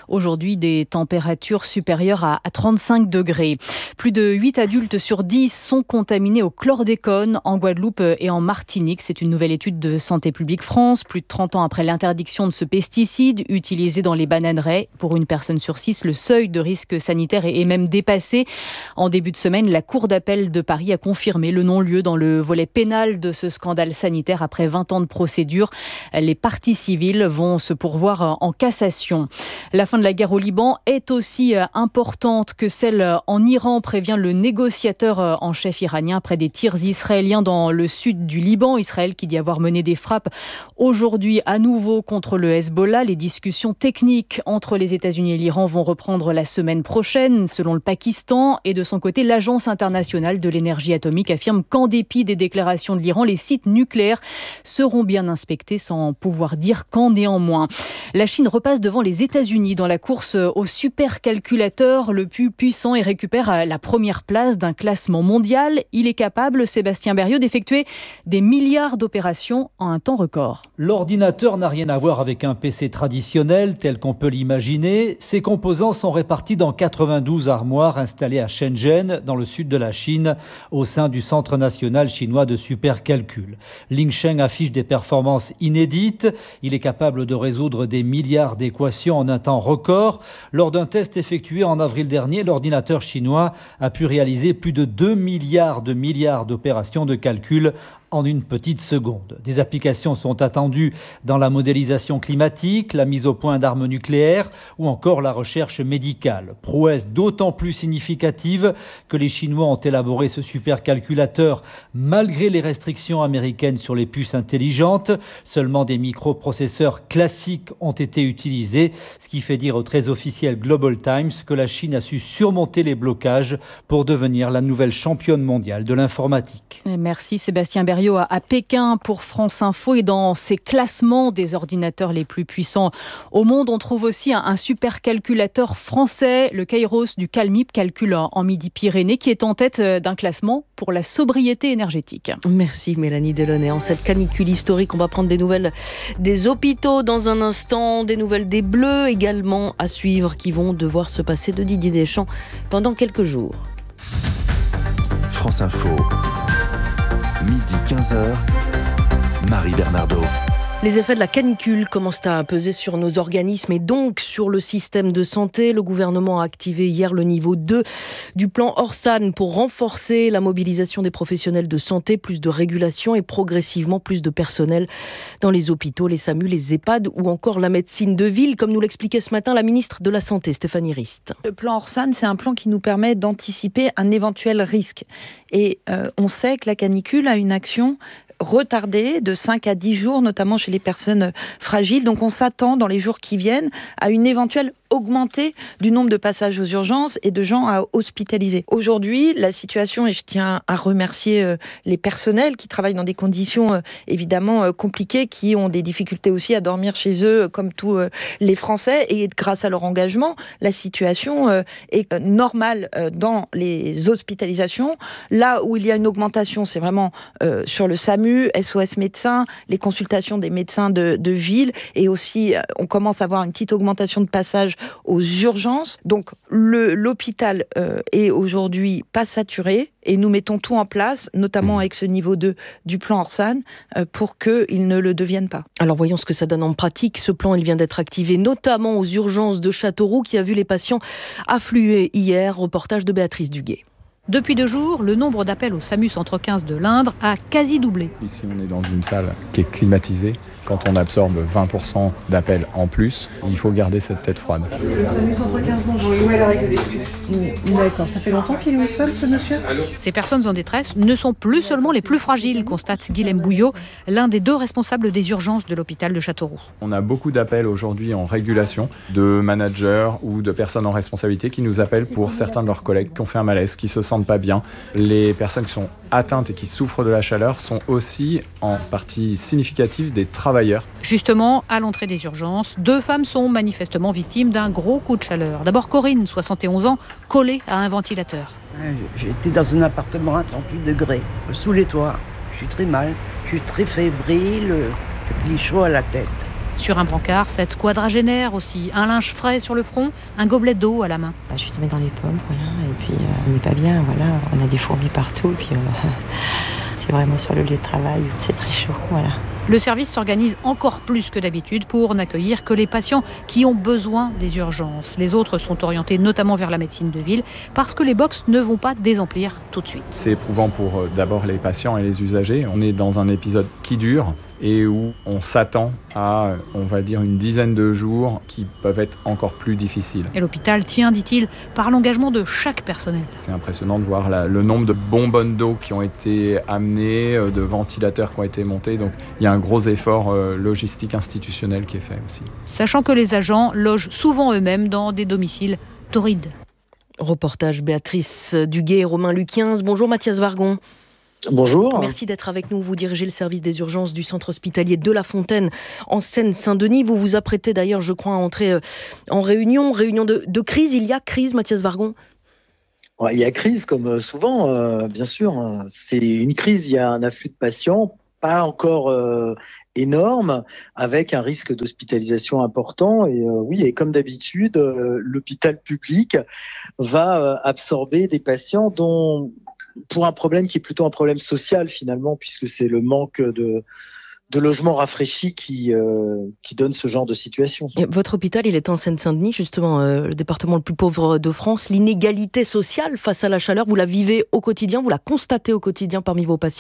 Aujourd'hui, des températures supérieures à trente-cinq degrés. Plus de huit adultes sur dix sont contaminés au chlordécone en Guadeloupe et en Martinique. C'est une nouvelle étude de Santé publique France, plus de trente ans après l'interdiction de ce pesticide utilisé dans les bananeraies. Pour une personne sur six, le seuil de risque sanitaire est même dépassé. En début de semaine, la Cour d'appel de Paris a confirmé le non-lieu dans le volet pénal de ce scandale sanitaire après vingt ans de procédure. Les parties civiles vont se pourvoir en cassation. La fin de la guerre au Liban est aussi importante que celle en Iran, prévient le négociateur en chef iranien après des tirs israéliens dans le sud du Liban. Israël qui dit avoir mené des frappes aujourd'hui à nouveau contre le Hezbollah. Les discussions techniques entre les États-Unis et l'Iran vont reprendre la semaine prochaine, selon le Pakistan. Et de son côté, l'Agence internationale de l'énergie atomique affirme qu'en dépit des déclarations de l'Iran, les sites nucléaires seront bien inspectés sans pouvoir dire quand. Néanmoins, la Chine repasse devant les États-Unis dans la course au supercalculateur le plus puissant et récupère la première place d'un classement mondial. Il est capable, Sébastien Berriot, d'effectuer des milliards d'opérations en un temps record. L'ordinateur n'a rien à voir avec un P C traditionnel tel qu'on peut l'imaginer. Ses composants sont répartis dans quatre-vingt-douze armoires installées à Shenzhen, dans le sud de la Chine, au sein du Centre national chinois de supercalcul. Ling Sheng affiche des performances inédites. Il est capable de résoudre des milliards d'équations en un temps record. Lors d'un test effectué en avril dernier, l'ordinateur chinois a pu réaliser plus de deux milliards de milliards d'opérations de calcul en une petite seconde. Des applications sont attendues dans la modélisation climatique, la mise au point d'armes nucléaires ou encore la recherche médicale. Prouesse d'autant plus significative que les Chinois ont élaboré ce supercalculateur malgré les restrictions américaines sur les puces intelligentes. Seulement des microprocesseurs classiques ont été utilisés, ce qui fait dire au très officiel Global Times que la Chine a su surmonter les blocages pour devenir la nouvelle championne mondiale de l'informatique. Merci Sébastien Berriot à Pékin pour France Info. Et dans ces classements des ordinateurs les plus puissants au monde, on trouve aussi un, un supercalculateur français, le Kairos du Calmip, calcul en Midi-Pyrénées, qui est en tête d'un classement pour la sobriété énergétique. Merci Mélanie Delaunay. En cette canicule historique, on va prendre des nouvelles des hôpitaux dans un instant, des nouvelles des Bleus également à suivre qui vont devoir se passer de Didier Deschamps pendant quelques jours. France Info. Midi quinze heures, Marie Bernardo. Les effets de la canicule commencent à peser sur nos organismes et donc sur le système de santé. Le gouvernement a activé hier le niveau deux du plan Orsan pour renforcer la mobilisation des professionnels de santé, plus de régulation et progressivement plus de personnel dans les hôpitaux, les SAMU, les EHPAD ou encore la médecine de ville, comme nous l'expliquait ce matin la ministre de la Santé, Stéphanie Rist. Le plan Orsan, c'est un plan qui nous permet d'anticiper un éventuel risque. Et euh, on sait que la canicule a une action retardée de cinq à dix jours, notamment chez les personnes fragiles. Donc on s'attend dans les jours qui viennent à une éventuelle augmentée du nombre de passages aux urgences et de gens à hospitaliser. Aujourd'hui, la situation, et je tiens à remercier euh, les personnels qui travaillent dans des conditions euh, évidemment euh, compliquées, qui ont des difficultés aussi à dormir chez eux, euh, comme tous euh, les Français, et grâce à leur engagement, la situation euh, est euh, normale euh, dans les hospitalisations. Là où il y a une augmentation, c'est vraiment euh, sur le SAMU, S O S médecins, les consultations des médecins de, de ville, et aussi euh, on commence à avoir une petite augmentation de passages aux urgences. Donc le, l'hôpital euh, est aujourd'hui pas saturé et nous mettons tout en place, notamment avec ce niveau deux du plan Orsan, euh, pour qu'il ne le devienne pas. Alors voyons ce que ça donne en pratique. Ce plan, il vient d'être activé notamment aux urgences de Châteauroux qui a vu les patients affluer hier. Reportage de Béatrice Duguet. Depuis deux jours, le nombre d'appels au SAMU Centre quinze de l'Indre a quasi doublé. Ici, on est dans une salle qui est climatisée. Quand on absorbe vingt pour cent d'appels en plus, il faut garder cette tête froide. Le SAMU Centre quinze, bonjour. Où est la règle d'excuse ? D'accord, ça fait longtemps qu'il est au sol, ce monsieur ? Ces personnes en détresse ne sont plus seulement les plus fragiles, constate Guilhem Bouillot, l'un des deux responsables des urgences de l'hôpital de Châteauroux. On a beaucoup d'appels aujourd'hui en régulation de managers ou de personnes en responsabilité qui nous appellent pour certains de leurs collègues qui ont fait un malaise, qui se sentent pas bien. Les personnes qui sont atteintes et qui souffrent de la chaleur sont aussi en partie significative des travailleurs. Justement, à l'entrée des urgences, deux femmes sont manifestement victimes d'un gros coup de chaleur. D'abord Corinne, soixante et onze ans, collée à un ventilateur. J'étais dans un appartement à trente-huit degrés, sous les toits. Je suis très mal, je suis très fébrile, j'ai chaud à la tête. Sur un brancard, cette quadragénaire aussi, un linge frais sur le front, un gobelet d'eau à la main. Je suis tombée dans les pommes, voilà, et puis euh, on n'est pas bien, voilà, on a des fourmis partout, et puis euh, c'est vraiment sur le lieu de travail, c'est très chaud, voilà. Le service s'organise encore plus que d'habitude pour n'accueillir que les patients qui ont besoin des urgences. Les autres sont orientés notamment vers la médecine de ville parce que les box ne vont pas désemplir tout de suite. C'est éprouvant pour euh, d'abord les patients et les usagers. On est dans un épisode qui dure et où on s'attend à, on va dire, une dizaine de jours qui peuvent être encore plus difficiles. Et l'hôpital tient, dit-il, par l'engagement de chaque personnel. C'est impressionnant de voir la, le nombre de bonbonnes d'eau qui ont été amenées, de ventilateurs qui ont été montés. Donc il y a un gros effort euh, logistique institutionnel qui est fait aussi. Sachant que les agents logent souvent eux-mêmes dans des domiciles torrides. Reportage Béatrice Duguay et Romain Luquiens. Bonjour Mathias Vargon. Bonjour. Merci d'être avec nous. Vous dirigez le service des urgences du centre hospitalier de La Fontaine en Seine-Saint-Denis. Vous vous apprêtez d'ailleurs, je crois, à entrer en réunion, réunion de, de crise. Il y a crise, Mathias Vargon ? Il y a crise, comme souvent, euh, bien sûr. C'est une crise, il y a un afflux de patients, pas encore euh, énorme, avec un risque d'hospitalisation important. Et euh, oui, et comme d'habitude, euh, l'hôpital public va euh, absorber des patients dont... pour un problème qui est plutôt un problème social finalement, puisque c'est le manque de, de logements rafraîchis qui, euh, qui donne ce genre de situation. Et votre hôpital, il est en Seine-Saint-Denis, justement, euh, le département le plus pauvre de France. L'inégalité sociale face à la chaleur, vous la vivez au quotidien, vous la constatez au quotidien parmi vos patients ?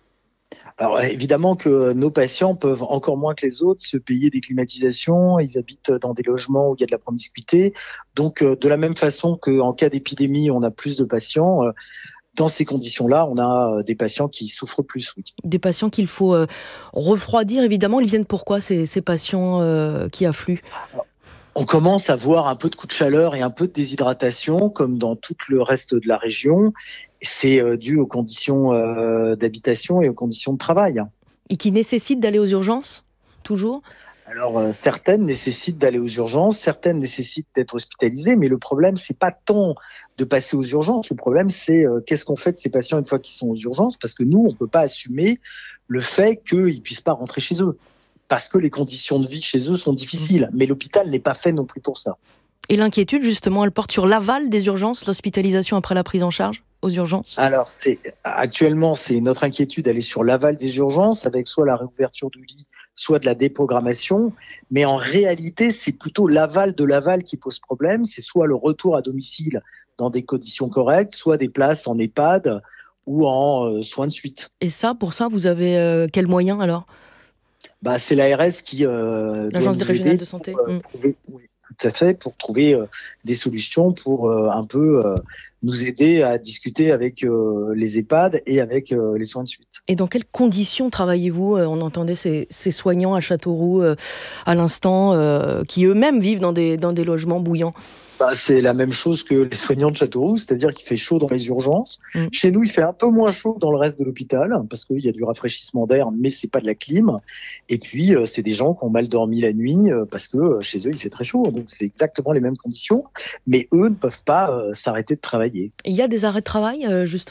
Alors évidemment que nos patients peuvent encore moins que les autres se payer des climatisations, ils habitent dans des logements où il y a de la promiscuité. Donc de la même façon qu'en cas d'épidémie, on a plus de patients, dans ces conditions-là, on a des patients qui souffrent plus, oui. Des patients qu'il faut euh, refroidir, évidemment. Ils viennent pourquoi, ces, ces patients euh, qui affluent ? On commence à voir un peu de coup de chaleur et un peu de déshydratation, comme dans tout le reste de la région. C'est euh, dû aux conditions euh, d'habitation et aux conditions de travail. Et qui nécessitent d'aller aux urgences, toujours ? Alors, euh, certaines nécessitent d'aller aux urgences, certaines nécessitent d'être hospitalisées, mais le problème, c'est pas tant de passer aux urgences. Le problème, c'est euh, qu'est-ce qu'on fait de ces patients une fois qu'ils sont aux urgences, parce que nous, on peut pas assumer le fait qu'ils puissent pas rentrer chez eux, parce que les conditions de vie chez eux sont difficiles. Mais l'hôpital n'est pas fait non plus pour ça. Et l'inquiétude, justement, elle porte sur l'aval des urgences, l'hospitalisation après la prise en charge aux urgences ? Alors, c'est, actuellement, c'est notre inquiétude, elle est sur l'aval des urgences, avec soit la réouverture du lit, soit de la déprogrammation, mais en réalité, c'est plutôt l'aval de l'aval qui pose problème, c'est soit le retour à domicile dans des conditions correctes, soit des places en EHPAD ou en euh, soins de suite. Et ça, pour ça, vous avez euh, quels moyens alors ? Bah, c'est l'A R S qui euh, L'Agence régionale de santé. Pour, euh, mmh. trouver, oui, tout à fait, pour trouver euh, des solutions pour euh, un peu euh, nous aider à discuter avec euh, les EHPAD et avec euh, les soins de suite. Et dans quelles conditions travaillez-vous ? On entendait ces, ces soignants à Châteauroux euh, à l'instant, euh, qui eux-mêmes vivent dans des, dans des logements bouillants. Bah, c'est la même chose que les soignants de Châteauroux, c'est-à-dire qu'il fait chaud dans les urgences. Mmh. Chez nous, il fait un peu moins chaud que dans le reste de l'hôpital, parce qu'il y a du rafraîchissement d'air, mais c'est pas de la clim. Et puis, euh, c'est des gens qui ont mal dormi la nuit, euh, parce que euh, chez eux, il fait très chaud. Donc, c'est exactement les mêmes conditions, mais eux ne peuvent pas euh, s'arrêter de travailler. Il y a des arrêts de travail, euh, justement ?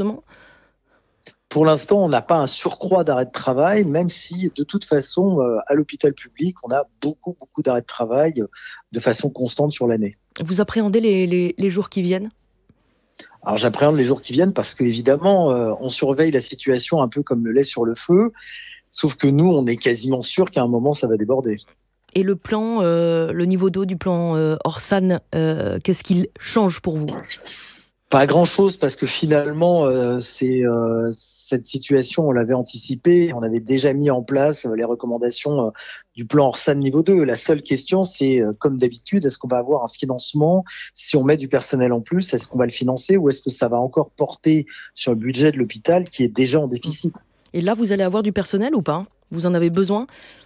Pour l'instant, on n'a pas un surcroît d'arrêt de travail, même si, de toute façon, euh, à l'hôpital public, on a beaucoup, beaucoup d'arrêts de travail euh, de façon constante sur l'année. Vous appréhendez les, les, les jours qui viennent ? Alors, j'appréhende les jours qui viennent parce qu'évidemment, euh, on surveille la situation un peu comme le lait sur le feu, sauf que nous, on est quasiment sûr qu'à un moment, ça va déborder. Et le plan, euh, le niveau d'eau du plan euh, Orsan, euh, qu'est-ce qu'il change pour vous ? Pas grand-chose, parce que finalement, euh, c'est, euh, cette situation, on l'avait anticipée, on avait déjà mis en place euh, les recommandations euh, du plan Orsan niveau deux. La seule question, c'est, euh, comme d'habitude, est-ce qu'on va avoir un financement ? Si on met du personnel en plus, est-ce qu'on va le financer ou est-ce que ça va encore porter sur le budget de l'hôpital qui est déjà en déficit ? Et là, vous allez avoir du personnel ou pas ? Vous en avez besoin ?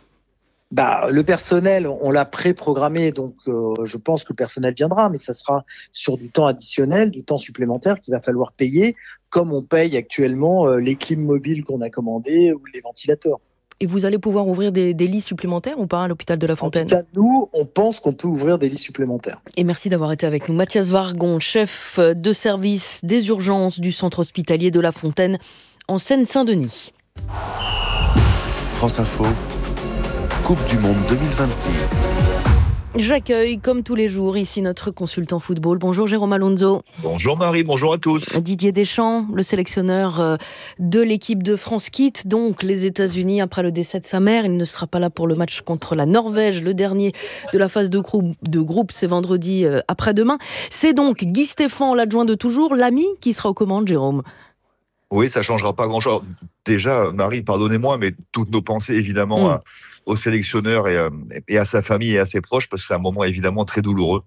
Bah, le personnel, on l'a pré-programmé, donc euh, je pense que le personnel viendra, mais ça sera sur du temps additionnel, du temps supplémentaire qu'il va falloir payer, comme on paye actuellement euh, les clims mobiles qu'on a commandés ou les ventilateurs. Et vous allez pouvoir ouvrir des, des lits supplémentaires ou pas à l'hôpital de La Fontaine ? En tout cas, nous, on pense qu'on peut ouvrir des lits supplémentaires. Et merci d'avoir été avec nous. Mathias Vargon, chef de service des urgences du centre hospitalier de La Fontaine en Seine-Saint-Denis. France Info. Coupe du Monde deux mille vingt-six. J'accueille, comme tous les jours, ici notre consultant football. Bonjour Jérôme Alonso. Bonjour Marie, bonjour à tous. Didier Deschamps, le sélectionneur de l'équipe de France, quitte donc les États-Unis après le décès de sa mère. Il ne sera pas là pour le match contre la Norvège, le dernier de la phase de groupe. De groupe c'est vendredi après-demain. C'est donc Guy Stéphane, l'adjoint de toujours, l'ami qui sera aux commandes, Jérôme. Oui, ça ne changera pas grand-chose. Déjà, Marie, pardonnez-moi, mais toutes nos pensées, évidemment, mmh. à, au sélectionneur et, et à sa famille et à ses proches, parce que c'est un moment, évidemment, très douloureux.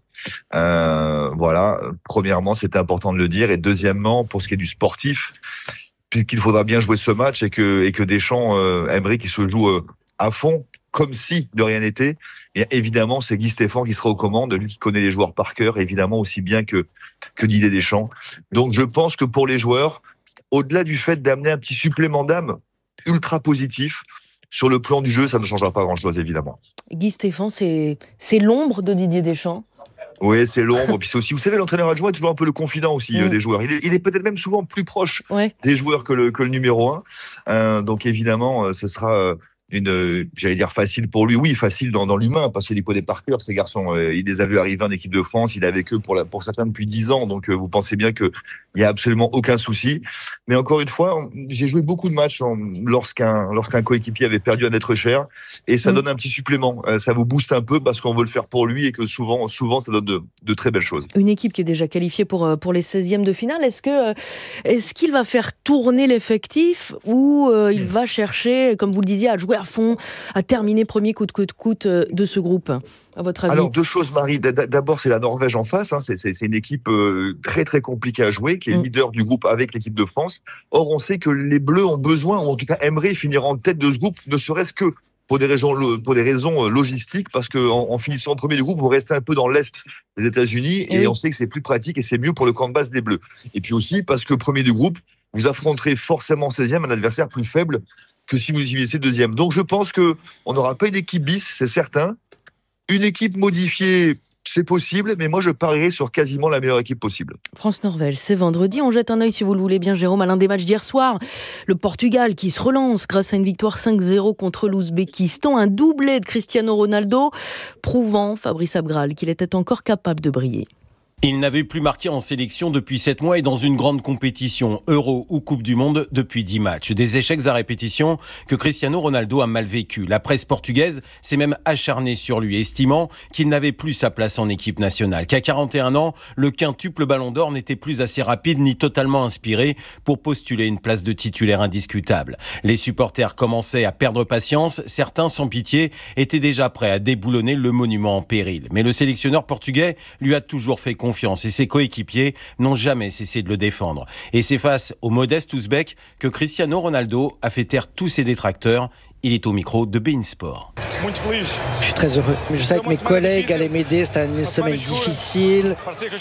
Euh, voilà, premièrement, c'était important de le dire. Et deuxièmement, pour ce qui est du sportif, puisqu'il faudra bien jouer ce match et que, et que Deschamps euh, aimerait qu'il se joue euh, à fond, comme si de rien n'était, et évidemment, c'est Guy Stéphane qui sera aux commandes, lui qui connaît les joueurs par cœur, évidemment, aussi bien que, que Didier Deschamps. Donc, je pense que pour les joueurs, au-delà du fait d'amener un petit supplément d'âme ultra positif, sur le plan du jeu, ça ne changera pas grand-chose, évidemment. Guy Stéphane, c'est, c'est l'ombre de Didier Deschamps. Oui, c'est l'ombre. Puis c'est aussi, vous savez, l'entraîneur adjoint est toujours un peu le confident aussi mmh. des joueurs. Il est, il est peut-être même souvent plus proche ouais. des joueurs que le, que le numéro un. Euh, donc évidemment, ce sera une, j'allais dire facile pour lui. Oui, facile dans, dans l'humain, parce qu'il les connaît par cœur, ces garçons. Euh, il les a vus arriver en équipe de France. Il est avec eux pour, la, pour certains depuis dix ans. Donc euh, vous pensez bien qu'il n'y a absolument aucun souci. Mais encore une fois, j'ai joué beaucoup de matchs en, lorsqu'un, lorsqu'un coéquipier avait perdu un être cher. Et ça mmh. donne un petit supplément. Euh, ça vous booste un peu parce qu'on veut le faire pour lui et que souvent, souvent ça donne de, de très belles choses. Une équipe qui est déjà qualifiée pour, pour les seizièmes de finale. Est-ce, que, est-ce qu'il va faire tourner l'effectif ou euh, il mmh. va chercher, comme vous le disiez, à jouer à fond, à terminer premier coûte que coûte de ce groupe, à votre avis? Alors, deux choses, Marie. D'abord, c'est la Norvège en face. Hein. C'est, c'est, c'est une équipe euh, très, très compliquée à jouer, qui est mmh. leader du groupe avec l'équipe de France. Or, on sait que les Bleus ont besoin, ou en tout cas aimeraient finir en tête de ce groupe, ne serait-ce que pour des raisons, pour des raisons logistiques, parce qu'en en finissant en premier du groupe, vous restez un peu dans l'Est des États-Unis, et, et oui. on sait que c'est plus pratique et c'est mieux pour le camp de base des Bleus. Et puis aussi, parce que premier du groupe, vous affronterez forcément seizième un adversaire plus faible que si vous y étiez deuxième. Donc je pense qu'on n'aura pas une équipe bis, c'est certain. Une équipe modifiée, c'est possible, mais moi je parierais sur quasiment la meilleure équipe possible. France-Norvège, c'est vendredi. On jette un œil, si vous le voulez bien, Jérôme, à l'un des matchs d'hier soir. Le Portugal qui se relance grâce à une victoire cinq zéro contre l'Ouzbékistan. Un doublé de Cristiano Ronaldo, prouvant, Fabrice Abgral, qu'il était encore capable de briller. Il n'avait plus marqué en sélection depuis sept mois et dans une grande compétition, Euro ou Coupe du Monde, depuis dix matchs. Des échecs à répétition que Cristiano Ronaldo a mal vécu. La presse portugaise s'est même acharnée sur lui, estimant qu'il n'avait plus sa place en équipe nationale. Qu'à quarante et un ans, le quintuple Ballon d'Or n'était plus assez rapide ni totalement inspiré pour postuler une place de titulaire indiscutable. Les supporters commençaient à perdre patience. Certains, sans pitié, étaient déjà prêts à déboulonner le monument en péril. Mais le sélectionneur portugais lui a toujours fait confiance. Confiance et ses coéquipiers n'ont jamais cessé de le défendre. Et c'est face au modeste Ouzbek que Cristiano Ronaldo a fait taire tous ses détracteurs. Il est au micro de beIN Sport. Je suis très heureux. Je savais que mes collègues allaient m'aider. C'était une semaine difficile.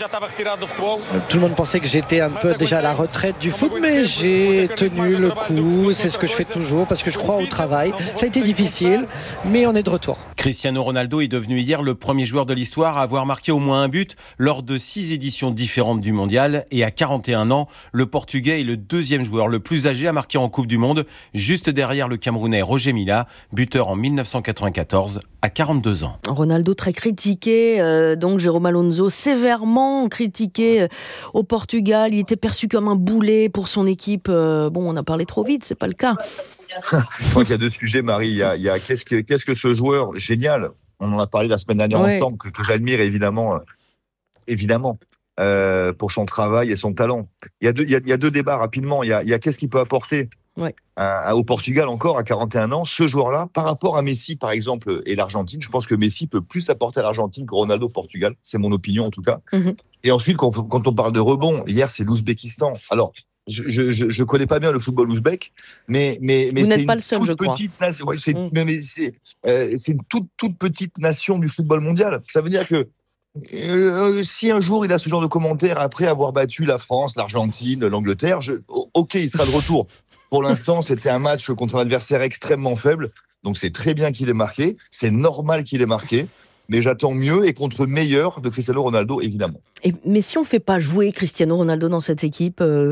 Tout le monde pensait que j'étais un peu déjà à la retraite du foot, mais j'ai tenu le coup. C'est ce que je fais toujours parce que je crois au travail. Ça a été difficile, mais on est de retour. Cristiano Ronaldo est devenu hier le premier joueur de l'histoire à avoir marqué au moins un but lors de six éditions différentes du mondial. Et à quarante et un ans, le Portugais est le deuxième joueur le plus âgé à marquer en Coupe du Monde, juste derrière le Camerounais Roger Mila, buteur en dix-neuf cent quatre-vingt-quatorze à quarante-deux ans. Ronaldo très critiqué, euh, donc Jérôme Alonso sévèrement critiqué euh, au Portugal. Il était perçu comme un boulet pour son équipe. Euh, bon, on a parlé trop vite, c'est pas le cas. Je crois qu'il y a deux sujets, Marie. Il y a, il y a qu'est-ce que, qu'est-ce que ce joueur génial, on en a parlé la semaine dernière ouais. ensemble, que, que j'admire évidemment, euh, évidemment. Euh, pour son travail et son talent. Il y a deux, il y a, il y a deux débats rapidement. Il y a, il y a qu'est-ce qu'il peut apporter ouais. à, au Portugal encore à quarante et un ans, ce joueur-là, par rapport à Messi par exemple et l'Argentine. Je pense que Messi peut plus apporter à l'Argentine que Ronaldo au Portugal. C'est mon opinion en tout cas. Mm-hmm. Et ensuite, quand, quand on parle de rebond, hier c'est l'Ouzbékistan. Alors, je, je, je, je connais pas bien le football ouzbek, mais mais mais Vous c'est n'êtes pas une le seul, toute je crois. petite nation. Ouais, c'est, mm. mais c'est, euh, c'est une toute toute petite nation du football mondial. Ça veut dire que Euh, si un jour il a ce genre de commentaires après avoir battu la France, l'Argentine, l'Angleterre, je, ok, il sera de retour. Pour l'instant, c'était un match contre un adversaire extrêmement faible, donc c'est très bien qu'il ait marqué, c'est normal qu'il ait marqué, mais j'attends mieux et contre meilleur de Cristiano Ronaldo, évidemment. Et, mais si on ne fait pas jouer Cristiano Ronaldo dans cette équipe, euh,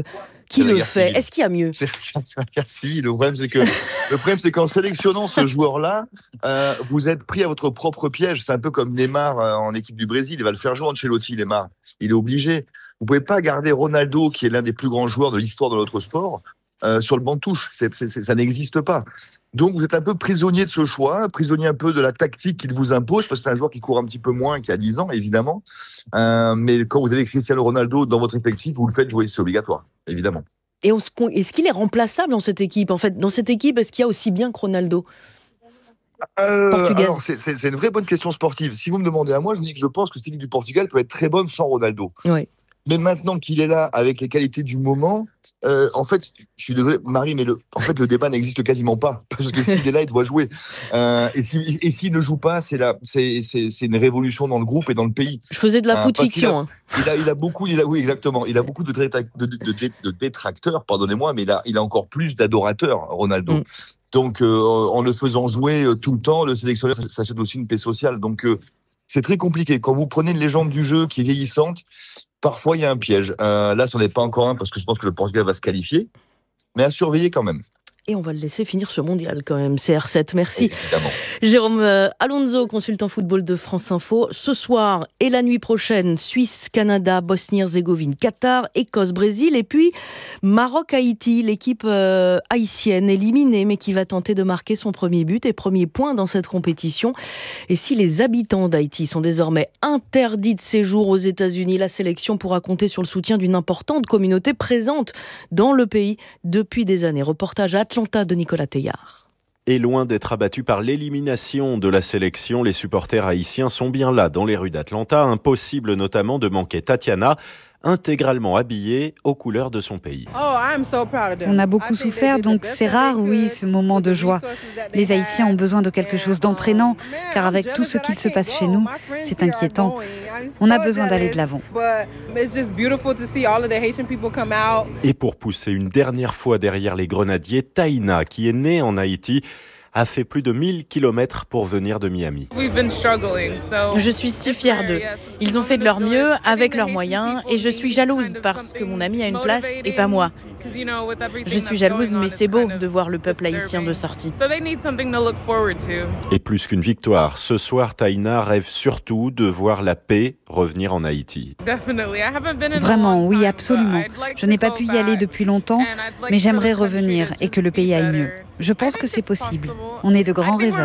Qui le fait? Civile. Est-ce qu'il y a mieux? C'est, c'est la guerre civile. Le problème, c'est que le problème, c'est qu'en sélectionnant ce joueur-là, euh, vous êtes pris à votre propre piège. C'est un peu comme Neymar euh, en équipe du Brésil. Il va le faire jouer Ancelotti, Neymar. Il est obligé. Vous pouvez pas garder Ronaldo, qui est l'un des plus grands joueurs de l'histoire de notre sport, euh, sur le banc de touche. C'est, c'est, c'est, ça n'existe pas. Donc, vous êtes un peu prisonnier de ce choix, prisonnier un peu de la tactique qu'il vous impose, parce que c'est un joueur qui court un petit peu moins qu'il y a dix ans, évidemment. Euh, mais quand vous avez Cristiano Ronaldo dans votre effectif, vous le faites jouer, c'est obligatoire, évidemment. Et on, est-ce qu'il est remplaçable dans cette équipe? En fait, dans cette équipe, est-ce qu'il y a aussi bien que Ronaldo? Euh, alors, c'est, c'est, c'est une vraie bonne question sportive. Si vous me demandez à moi, je vous dis que je pense que cette équipe du Portugal peut être très bonne sans Ronaldo. Oui. Mais maintenant qu'il est là, avec les qualités du moment, euh, en fait, je suis désolé, Marie, mais le, en fait, le débat n'existe quasiment pas. Parce que s'il est là, il doit jouer. Euh, et, si, et s'il ne joue pas, c'est, la, c'est, c'est, c'est une révolution dans le groupe et dans le pays. Je faisais de la euh, foot fiction. Hein. Il a, il a beaucoup, il a, oui, exactement. Il a beaucoup de, détrac, de, de, de, de détracteurs, pardonnez-moi, mais il a, il a encore plus d'adorateurs, Ronaldo. Mm. Donc, euh, en le faisant jouer tout le temps, le sélectionneur s'achète aussi une paix sociale. Donc, euh, c'est très compliqué. Quand vous prenez une légende du jeu qui est vieillissante, parfois il y a un piège. Euh, là, ce n'est pas encore un parce que je pense que le Portugal va se qualifier, mais à surveiller quand même. Et on va le laisser finir ce mondial quand même, C R sept, merci. Évidemment. Jérôme euh, Alonso, consultant football de France Info. Ce soir et la nuit prochaine, Suisse, Canada, Bosnie-Herzégovine, Qatar, Écosse, Brésil, et puis Maroc-Haïti, l'équipe euh, haïtienne éliminée, mais qui va tenter de marquer son premier but et premier point dans cette compétition. Et si les habitants d'Haïti sont désormais interdits de séjour aux États-Unis, la sélection pourra compter sur le soutien d'une importante communauté présente dans le pays depuis des années. Reportage à Atlanta de Nicolas Teillard. Et loin d'être abattus par l'élimination de la sélection, les supporters haïtiens sont bien là dans les rues d'Atlanta. Impossible notamment de manquer Tatiana, intégralement habillée aux couleurs de son pays. On a beaucoup souffert, donc c'est rare, oui, ce moment de joie. Les Haïtiens ont besoin de quelque chose d'entraînant, car avec tout ce qu'il se passe chez nous, c'est inquiétant. On a besoin d'aller de l'avant. Et pour pousser une dernière fois derrière les grenadiers, Taïna, qui est née en Haïti, a fait plus de mille kilomètres pour venir de Miami. Je suis si fière d'eux. Ils ont fait de leur mieux avec leurs moyens et je suis jalouse parce que mon ami a une place et pas moi. Je suis jalouse, mais c'est beau de voir le peuple haïtien de sortie. Et plus qu'une victoire, ce soir, Taïna rêve surtout de voir la paix revenir en Haïti. Vraiment, oui, absolument. Je n'ai pas pu y aller depuis longtemps, mais j'aimerais revenir et que le pays aille mieux. Je pense que c'est possible. On est de grands rêveurs.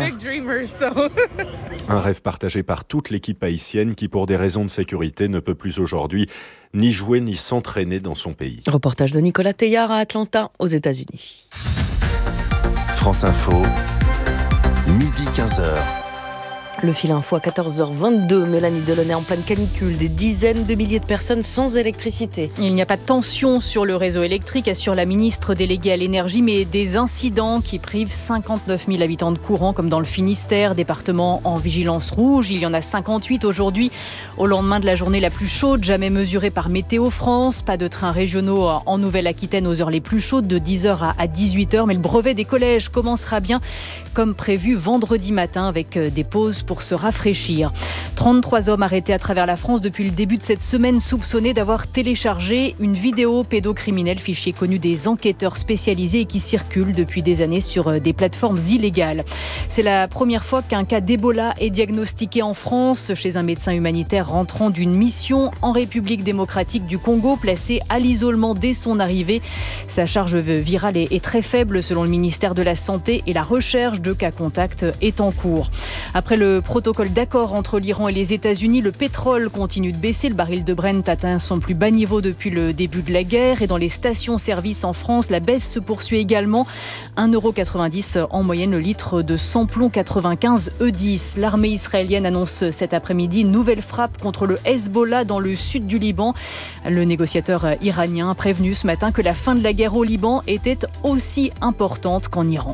Un rêve partagé par toute l'équipe haïtienne qui, pour des raisons de sécurité, ne peut plus aujourd'hui ni jouer ni s'entraîner dans son pays. Reportage de Nicolas Teillard à Atlanta, aux États-Unis. France Info, midi quinze heures. Le fil info à quatorze heures vingt-deux, Mélanie Delaunay en pleine canicule, des dizaines de milliers de personnes sans électricité. Il n'y a pas de tension sur le réseau électrique, assure la ministre déléguée à l'énergie, mais des incidents qui privent cinquante-neuf mille habitants de courant, comme dans le Finistère, département en vigilance rouge. Il y en a cinquante-huit aujourd'hui, au lendemain de la journée la plus chaude, jamais mesurée par Météo France. Pas de trains régionaux en Nouvelle-Aquitaine aux heures les plus chaudes, de dix heures à dix-huit heures. Mais le brevet des collèges commencera bien, comme prévu, vendredi matin, avec des pauses pour se rafraîchir. trente-trois hommes arrêtés à travers la France depuis le début de cette semaine, soupçonnés d'avoir téléchargé une vidéo pédocriminelle, fichier connu des enquêteurs spécialisés et qui circule depuis des années sur des plateformes illégales. C'est la première fois qu'un cas d'Ebola est diagnostiqué en France chez un médecin humanitaire rentrant d'une mission en République démocratique du Congo, placé à l'isolement dès son arrivée. Sa charge virale est très faible selon le ministère de la Santé et la recherche de cas contacts est en cours. Après le protocole d'accord entre l'Iran et les États-Unis, le pétrole continue de baisser. Le baril de Brent atteint son plus bas niveau depuis le début de la guerre. Et dans les stations-service en France, la baisse se poursuit également. un euro quatre-vingt-dix en moyenne le litre de samplon quatre-vingt-quinze E dix. L'armée israélienne annonce cet après-midi une nouvelle frappe contre le Hezbollah dans le sud du Liban. Le négociateur iranien a prévenu ce matin que la fin de la guerre au Liban était aussi importante qu'en Iran.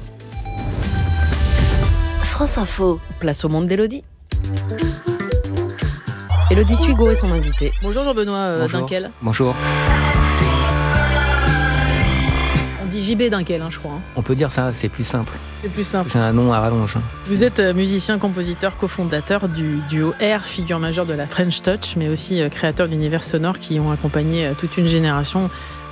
France Info. Place au monde d'Élodie. Élodie Suigo est son invitée. Bonjour Jean-Benoît euh, Dinkel. Bonjour. On dit J B Dinkel, hein, je crois. Hein. On peut dire ça, c'est plus simple. C'est plus simple. J'ai un nom à rallonge. Vous êtes musicien, compositeur, cofondateur du duo R, figure majeure de la French Touch, mais aussi créateur d'univers sonores qui ont accompagné toute une génération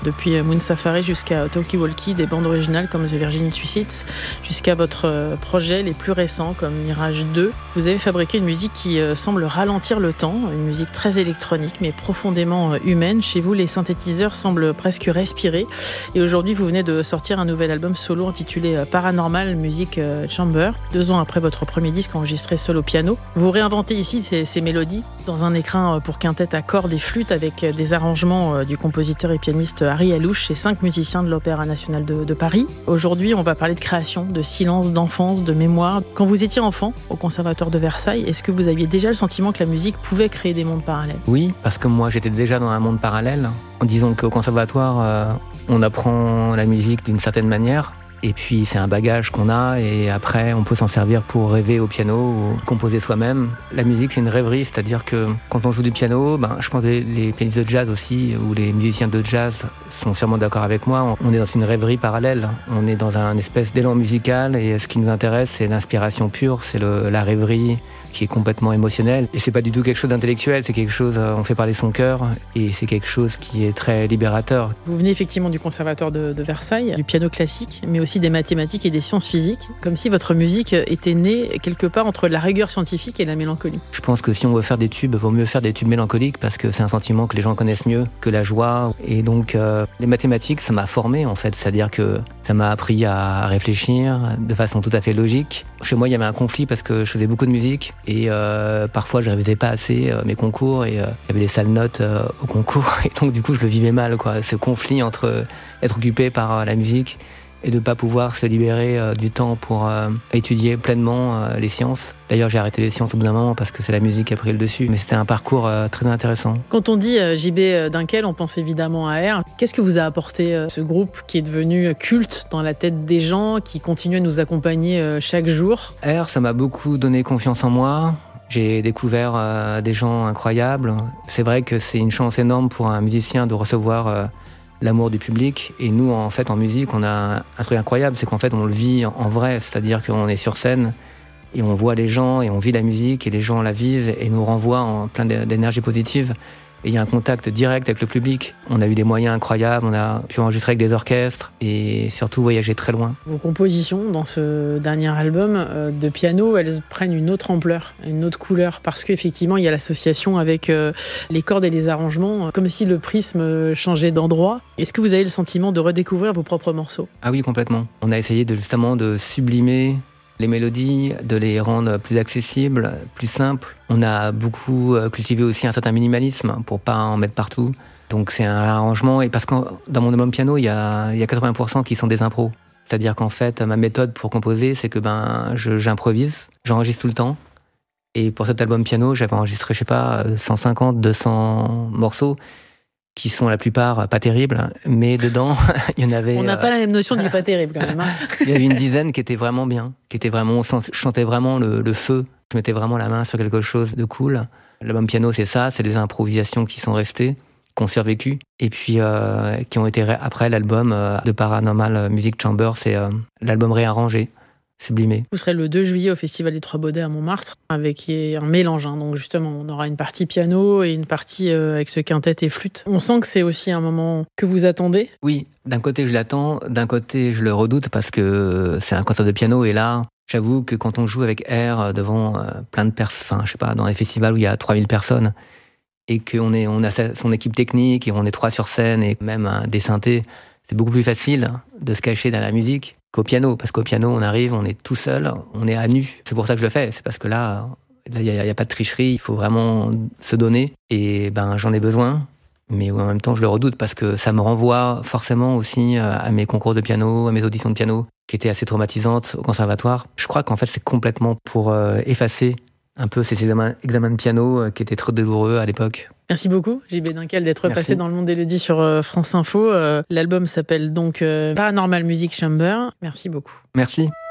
depuis Moon Safari jusqu'à Talkie Walkie, des bandes originales comme The Virgin Suicides, jusqu'à votre projet les plus récents comme Mirage deux. Vous avez fabriqué une musique qui semble ralentir le temps, une musique très électronique mais profondément humaine. Chez vous, les synthétiseurs semblent presque respirer. Et aujourd'hui, vous venez de sortir un nouvel album solo intitulé Paranormal Music Chamber. Deux ans après votre premier disque enregistré seul au piano, vous réinventez ici ces, ces mélodies dans un écrin pour quintette à cordes et flûte avec des arrangements du compositeur et pianiste Harry Alouche et cinq musiciens de l'Opéra National de, de Paris. Aujourd'hui, on va parler de création, de silence, d'enfance, de mémoire. Quand vous étiez enfant au Conservatoire de Versailles, est-ce que vous aviez déjà le sentiment que la musique pouvait créer des mondes parallèles ? Oui, parce que moi j'étais déjà dans un monde parallèle. Disons qu'au Conservatoire, euh, on apprend la musique d'une certaine manière. Et puis c'est un bagage qu'on a et après on peut s'en servir pour rêver au piano ou composer soi-même. La musique c'est une rêverie, c'est-à-dire que quand on joue du piano, ben, je pense que les, les pianistes de jazz aussi ou les musiciens de jazz sont sûrement d'accord avec moi, on est dans une rêverie parallèle, on est dans un espèce d'élan musical et ce qui nous intéresse c'est l'inspiration pure, c'est le, la rêverie qui est complètement émotionnelle et c'est pas du tout quelque chose d'intellectuel, c'est quelque chose, on fait parler son cœur et c'est quelque chose qui est très libérateur. Vous venez effectivement du Conservatoire de, de Versailles, du piano classique, mais aussi des mathématiques et des sciences physiques, comme si votre musique était née quelque part entre la rigueur scientifique et la mélancolie. Je pense que si on veut faire des tubes, il vaut mieux faire des tubes mélancoliques parce que c'est un sentiment que les gens connaissent mieux que la joie. Et donc euh, les mathématiques, ça m'a formé en fait, c'est-à-dire que ça m'a appris à réfléchir de façon tout à fait logique. Chez moi, il y avait un conflit parce que je faisais beaucoup de musique et euh, parfois je révisais pas assez euh, mes concours et euh, il y avait des sales notes euh, au concours et donc du coup je le vivais mal, quoi, ce conflit entre être occupé par euh, la musique et de ne pas pouvoir se libérer euh, du temps pour euh, étudier pleinement euh, les sciences. D'ailleurs, j'ai arrêté les sciences au bout d'un moment parce que c'est la musique qui a pris le dessus, mais c'était un parcours euh, très intéressant. Quand on dit euh, J B Dunkel, on pense évidemment à R. Qu'est-ce que vous a apporté euh, ce groupe qui est devenu culte dans la tête des gens, qui continue à nous accompagner euh, chaque jour ? R, ça m'a beaucoup donné confiance en moi. J'ai découvert euh, des gens incroyables. C'est vrai que c'est une chance énorme pour un musicien de recevoir euh, l'amour du public. Et nous, en fait, en musique, on a un truc incroyable, c'est qu'en fait, on le vit en vrai. C'est-à-dire qu'on est sur scène et on voit les gens et on vit la musique et les gens la vivent et nous renvoient en plein d'énergie positive. Et il y a un contact direct avec le public. On a eu des moyens incroyables, on a pu enregistrer avec des orchestres et surtout voyager très loin. Vos compositions dans ce dernier album euh, de piano, elles prennent une autre ampleur, une autre couleur, parce qu'effectivement, il y a l'association avec euh, les cordes et les arrangements, comme si le prisme changeait d'endroit. Est-ce que vous avez le sentiment de redécouvrir vos propres morceaux ? Ah oui, complètement. On a essayé de, justement de sublimer les mélodies, de les rendre plus accessibles, plus simples. On a beaucoup cultivé aussi un certain minimalisme pour pas en mettre partout. Donc c'est un arrangement, et parce que dans mon album piano, il y a, il y a quatre-vingts pour cent qui sont des impros. C'est-à-dire qu'en fait, ma méthode pour composer, c'est que ben, je, j'improvise, j'enregistre tout le temps. Et pour cet album piano, j'avais enregistré, je sais pas, cent cinquante, deux cents morceaux, qui sont la plupart pas terribles, mais dedans, il y en avait... On n'a euh... pas la même notion du pas terrible, quand même. Hein. Il y avait une dizaine qui étaient vraiment bien, qui étaient vraiment... Je chantais vraiment le, le feu, je mettais vraiment la main sur quelque chose de cool. L'album piano, c'est ça, c'est des improvisations qui sont restées, qui ont survécu, et puis euh, qui ont été... Ré... Après, l'album euh, de Paranormal Music Chamber, c'est euh, l'album réarrangé, sublimé. Vous serez le deux juillet au Festival des Trois Baudets à Montmartre, avec un mélange. Hein. Donc justement, on aura une partie piano et une partie euh, avec ce quintet et flûte. On sent que c'est aussi un moment que vous attendez. Oui, d'un côté je l'attends, d'un côté je le redoute parce que c'est un concert de piano et là, j'avoue que quand on joue avec R devant euh, plein de personnes, enfin je sais pas, dans les festivals où il y a trois mille personnes et qu'on est, on a son équipe technique et on est trois sur scène et même hein, des synthés, c'est beaucoup plus facile de se cacher dans la musique qu'au piano, parce qu'au piano, on arrive, on est tout seul, on est à nu. C'est pour ça que je le fais, c'est parce que là, il n'y a, a pas de tricherie, il faut vraiment se donner. Et ben, j'en ai besoin, mais en même temps, je le redoute, parce que ça me renvoie forcément aussi à mes concours de piano, à mes auditions de piano, qui étaient assez traumatisantes au conservatoire. Je crois qu'en fait, c'est complètement pour euh, effacer un peu ces examens, examens de piano qui étaient trop douloureux à l'époque. Merci beaucoup, J B Dunkel, d'être Merci. passé dans le monde d'Élodie sur euh, France Info. Euh, l'album s'appelle donc euh, Paranormal Music Chamber. Merci beaucoup. Merci.